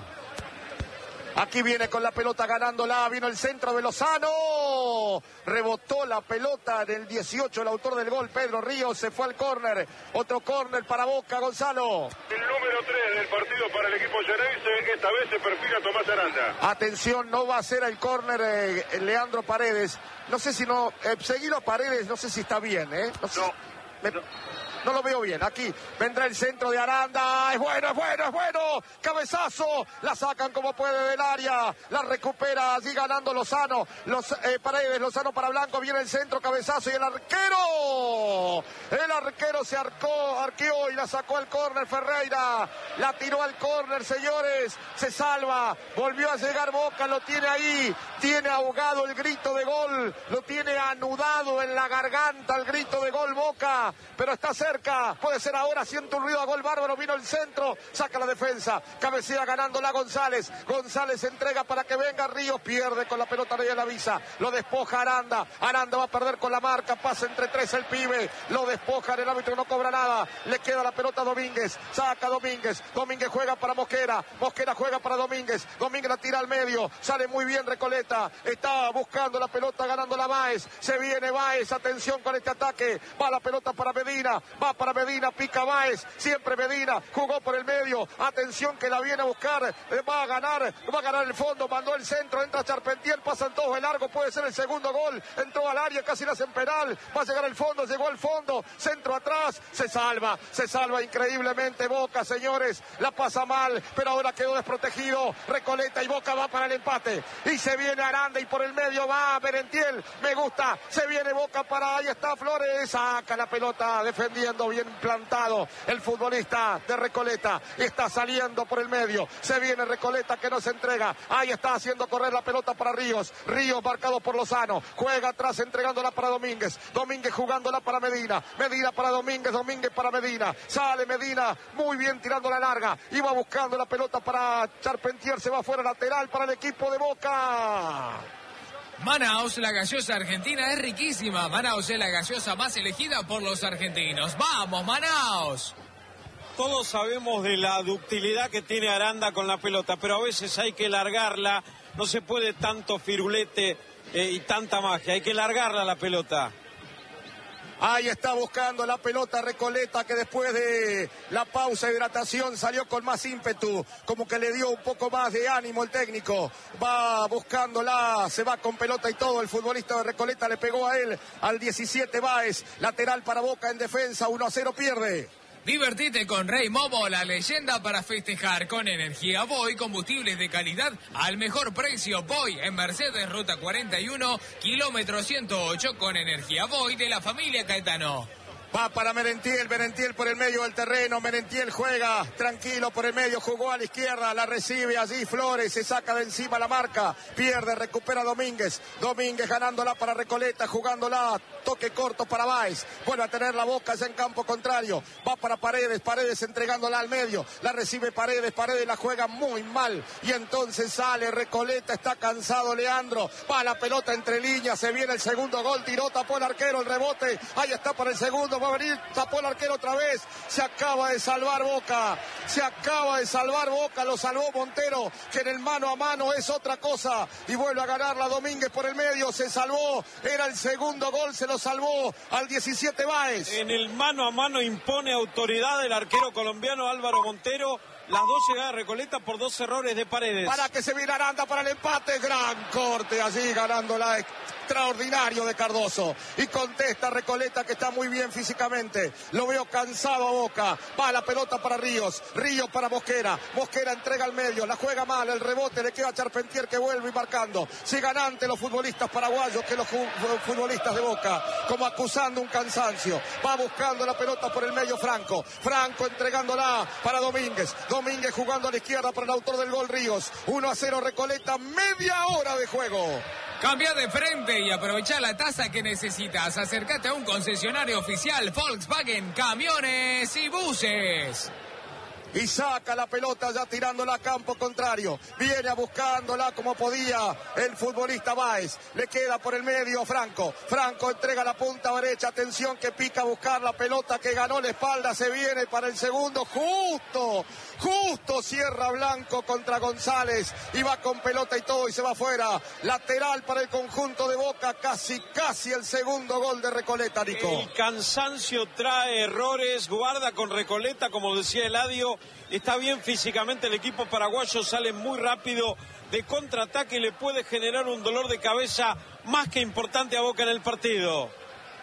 Aquí viene con la pelota ganándola, vino el centro de Lozano, rebotó la pelota en el dieciocho, el autor del gol, Pedro Ríos, se fue al córner, otro córner para Boca, Gonzalo. El número tres del partido para el equipo Geneise, esta vez se perfila Tomás Aranda. Atención, no va a ser el córner eh, Leandro Paredes, no sé si no, eh, seguirlo a Paredes, no sé si está bien, ¿eh? No, sé, no, me, no. no lo veo bien, aquí vendrá el centro de Aranda, es bueno, es bueno, es bueno, cabezazo, la sacan como puede del área, la recupera allí ganando Lozano, los eh, Paredes, Lozano para Blanco, viene el centro, cabezazo y el arquero, el arquero se arcó, arqueó y la sacó al córner Ferreira, la tiró al córner, señores, se salva, volvió a llegar Boca, lo tiene ahí, tiene ahogado el grito de gol, lo tiene anudado en la garganta el grito de gol Boca, pero está cerca. Puede ser ahora, siente un ruido a gol bárbaro, vino el centro, saca la defensa, cabecea ganándola González, González entrega para que venga Ríos, pierde con la pelota de la visa, lo despoja Aranda, Aranda va a perder con la marca, pasa entre tres el pibe, lo despoja, el árbitro no cobra nada, le queda la pelota a Domínguez, saca Domínguez, Domínguez juega para Mosquera, Mosquera juega para Domínguez, Domínguez la tira al medio, sale muy bien Recoleta, está buscando la pelota ganando la Báez, se viene Báez, atención con este ataque, va la pelota para Medina, va para Medina, pica Báez, siempre Medina, jugó por el medio, atención que la viene a buscar, eh, va a ganar, va a ganar el fondo, mandó el centro, entra Charpentier, pasan todos de largo, puede ser el segundo gol, entró al área, casi le hacen penal, va a llegar el fondo, llegó al fondo, centro atrás, se salva, se salva increíblemente Boca, señores, la pasa mal, pero ahora quedó desprotegido, Recoleta y Boca va para el empate, y se viene Aranda y por el medio va Merentiel, me gusta, se viene Boca para, ahí está Flores, saca la pelota, defendiendo bien plantado el futbolista de Recoleta, está saliendo por el medio, se viene Recoleta que no se entrega, ahí está haciendo correr la pelota para Ríos, Ríos marcado por Lozano, juega atrás entregándola para Domínguez, Domínguez jugándola para Medina, Medina para Domínguez, Domínguez para Medina, sale Medina, muy bien tirando la larga, iba buscando la pelota para Charpentier, se va fuera lateral para el equipo de Boca. Manaos, la gaseosa argentina es riquísima. Manaos es la gaseosa más elegida por los argentinos. ¡Vamos, Manaos! Todos sabemos de la ductilidad que tiene Aranda con la pelota, pero a veces hay que largarla. No se puede tanto firulete eh, y tanta magia. Hay que largarla la pelota. Ahí está buscando la pelota Recoleta, que después de la pausa de hidratación salió con más ímpetu, como que le dio un poco más de ánimo el técnico. Va buscándola, se va con pelota y todo. El futbolista de Recoleta le pegó a él, al diecisiete Báez, lateral para Boca en defensa, uno a cero pierde. Divertite con Rey Momo, la leyenda para festejar. Con energía Voy, combustibles de calidad al mejor precio. Voy en Mercedes, ruta cuarenta y uno, kilómetro ciento ocho, con energía Voy de la familia Caetano. Va para Merentiel, Merentiel por el medio del terreno, Merentiel juega tranquilo por el medio, jugó a la izquierda, la recibe allí Flores, se saca de encima la marca, pierde, recupera Domínguez, Domínguez ganándola para Recoleta, jugándola, toque corto para Báez, vuelve a tener la Boca ya en campo contrario, va para Paredes, Paredes entregándola al medio, la recibe Paredes, Paredes la juega muy mal, y entonces sale Recoleta, está cansado Leandro, va la pelota entre líneas, se viene el segundo gol, tiró, tapó el arquero, el rebote, ahí está para el segundo, va a venir, tapó el arquero otra vez, se acaba de salvar Boca, se acaba de salvar Boca, lo salvó Montero, que en el mano a mano es otra cosa, y vuelve a ganarla Domínguez por el medio, se salvó, era el segundo gol, se lo salvó al diecisiete Báez. En el mano a mano impone autoridad el arquero colombiano Álvaro Montero, las dos llegadas de Recoleta por dos errores de Paredes. Para que se viene Aranda para el empate, gran corte allí ganándola, extraordinario de Cardoso, y contesta Recoleta, que está muy bien físicamente, lo veo cansado a Boca, va la pelota para Ríos, Ríos para Mosquera, Mosquera entrega al medio, la juega mal, el rebote le queda a Charpentier, que vuelve y marcando, sigan ante los futbolistas paraguayos que los futbolistas de Boca, como acusando un cansancio, va buscando la pelota por el medio Franco, Franco entregándola para Domínguez, Domínguez jugando a la izquierda para el autor del gol Ríos, uno a cero Recoleta, media hora de juego. Cambia de frente y aprovecha la tasa que necesitas. Acércate a un concesionario oficial Volkswagen, camiones y buses. Y saca la pelota ya tirándola a campo contrario. Viene a buscándola como podía el futbolista Báez. Le queda por el medio Franco. Franco entrega la punta derecha. Atención que pica a buscar la pelota que ganó la espalda. Se viene para el segundo. Justo, justo cierra Blanco contra González. Y va con pelota y todo y se va afuera. Lateral para el conjunto de Boca. Casi, casi el segundo gol de Recoleta, Nico. El cansancio trae errores. Guarda con Recoleta, como decía Eladio. Está bien físicamente el equipo paraguayo, sale muy rápido de contraataque y le puede generar un dolor de cabeza más que importante a Boca en el partido.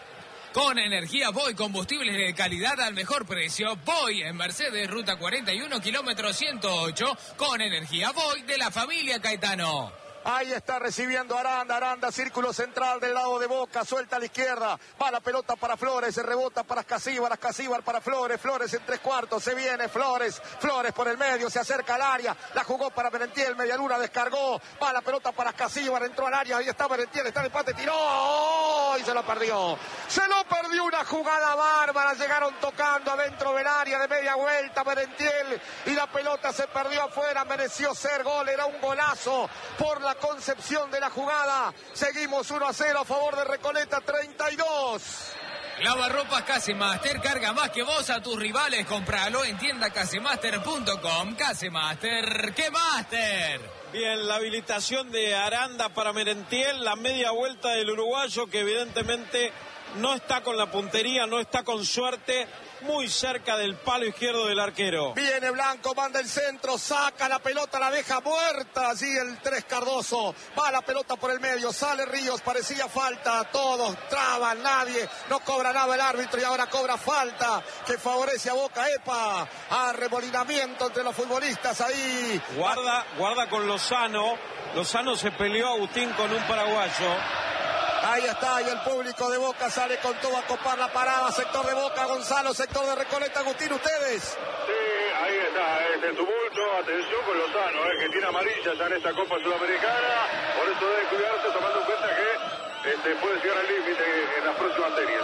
Con energía Voy, combustibles de calidad al mejor precio. Voy en Mercedes, ruta cuarenta y uno, kilómetro ciento ocho. Con energía Voy de la familia Caetano. Ahí está recibiendo Aranda, Aranda, círculo central del lado de Boca, suelta a la izquierda, va la pelota para Flores, se rebota para Ascasíbar, Ascasíbar para Flores, Flores en tres cuartos, se viene Flores, Flores por el medio, se acerca al área, la jugó para Merentiel, Medialuna descargó, va la pelota para Ascasíbar, entró al área, ahí está Merentiel, está el empate, tiró, ¡oh! Y se lo perdió, se lo perdió, una jugada bárbara, llegaron tocando adentro del área de media vuelta Merentiel, y la pelota se perdió afuera, mereció ser gol, era un golazo por la concepción de la jugada. Seguimos uno a cero a favor de Recoleta, treinta y dos. Lavarropas Casemaster, carga más que vos a tus rivales. Compralo en tienda casemaster punto com. Casemaster, ¡qué máster! Bien, la habilitación de Aranda para Merentiel, la media vuelta del uruguayo, que evidentemente no está con la puntería, no está con suerte, muy cerca del palo izquierdo del arquero. Viene Blanco, manda el centro, saca la pelota, la deja muerta allí el tres Cardoso, va la pelota por el medio, sale Ríos, parecía falta, todos traban, nadie, no cobra nada el árbitro y ahora cobra falta que favorece a Boca. Epa, arremolinamiento entre los futbolistas ahí. Guarda, guarda con Lozano, Lozano se peleó Agustín con un paraguayo. Ahí está, y el público de Boca sale con todo a copar la parada, sector de Boca, Gonzalo, sector de Recoleta, Agustín, ¿ustedes? Sí, ahí está, este tumulto, atención con Lozano, eh, que tiene amarilla ya en esta Copa Sudamericana, por eso debe cuidarse, tomando en cuenta que este, puede llegar al límite en las próximas series.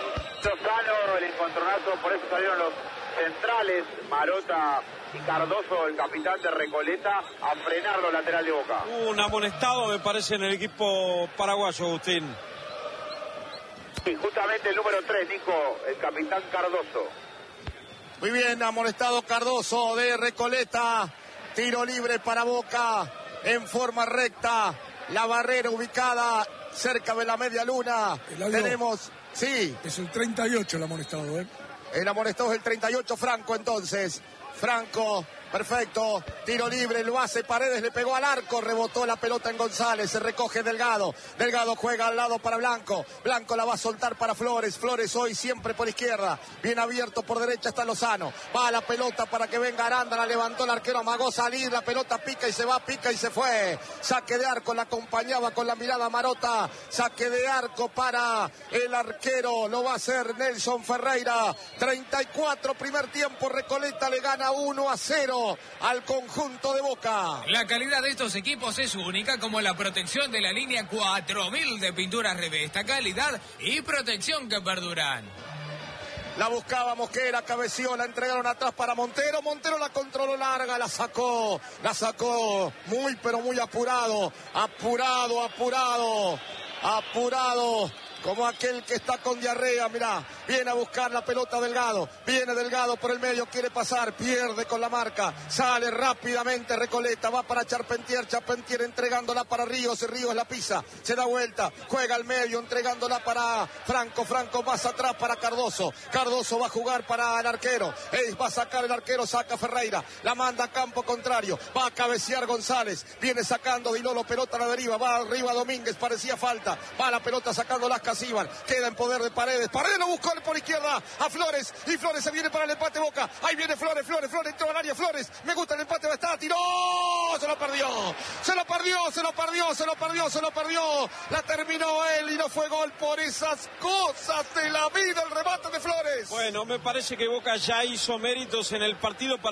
Lozano, el encontronazo, por eso salieron los centrales, Marota y Cardoso, el capitán de Recoleta, a frenarlo lateral de Boca. Un amonestado, me parece, en el equipo paraguayo, Agustín. Sí, justamente el número tres, Nico, el capitán Cardoso. Muy bien, amonestado Cardoso de Recoleta. Tiro libre para Boca en forma recta. La barrera ubicada cerca de la media luna. Eladio. Tenemos... Sí. Es el treinta y ocho el amonestado, ¿eh? El amonestado es el treinta y ocho, Franco entonces. Franco, perfecto, tiro libre, lo hace Paredes, le pegó al arco, rebotó la pelota en González, se recoge Delgado, Delgado juega al lado para Blanco, Blanco la va a soltar para Flores, Flores hoy siempre por izquierda, bien abierto por derecha está Lozano, va a la pelota para que venga Aranda, la levantó el arquero, amagó salir, la pelota pica y se va, pica y se fue, saque de arco, la acompañaba con la mirada Marota, saque de arco para el arquero, lo va a hacer Nelson Ferreira, treinta y cuatro, primer tiempo, Recoleta le gana uno a cero al conjunto de Boca. La calidad de estos equipos es única, como la protección de la línea cuatro mil de pinturas Revesta, calidad y protección que perduran. La buscaba Mosquera, cabeció, la entregaron atrás para Montero, Montero la controló larga, la sacó, la sacó muy pero muy apurado, apurado, apurado, apurado. Como aquel que está con diarrea, mirá, viene a buscar la pelota Delgado, viene Delgado por el medio, quiere pasar, pierde con la marca, sale rápidamente Recoleta, va para Charpentier, Charpentier entregándola para Ríos, Ríos la pisa, se da vuelta, juega al medio, entregándola para Franco, Franco más atrás para Cardoso, Cardoso va a jugar para el arquero, Ey, va a sacar el arquero, saca Ferreira, la manda a campo contrario, va a cabecear González, viene sacando Dilolo, pelota a la deriva, va arriba Domínguez, parecía falta, va la pelota sacando las Iban, queda en poder de Paredes, Paredes lo buscó por izquierda a Flores, y Flores se viene para el empate Boca, ahí viene Flores, Flores, Flores, entró al área Flores, me gusta el empate, va a estar, tiró, se lo perdió, se lo perdió, se lo perdió, se lo perdió, se lo perdió, la terminó él y no fue gol por esas cosas de la vida, el remate de Flores. Bueno, me parece que Boca ya hizo méritos en el partido para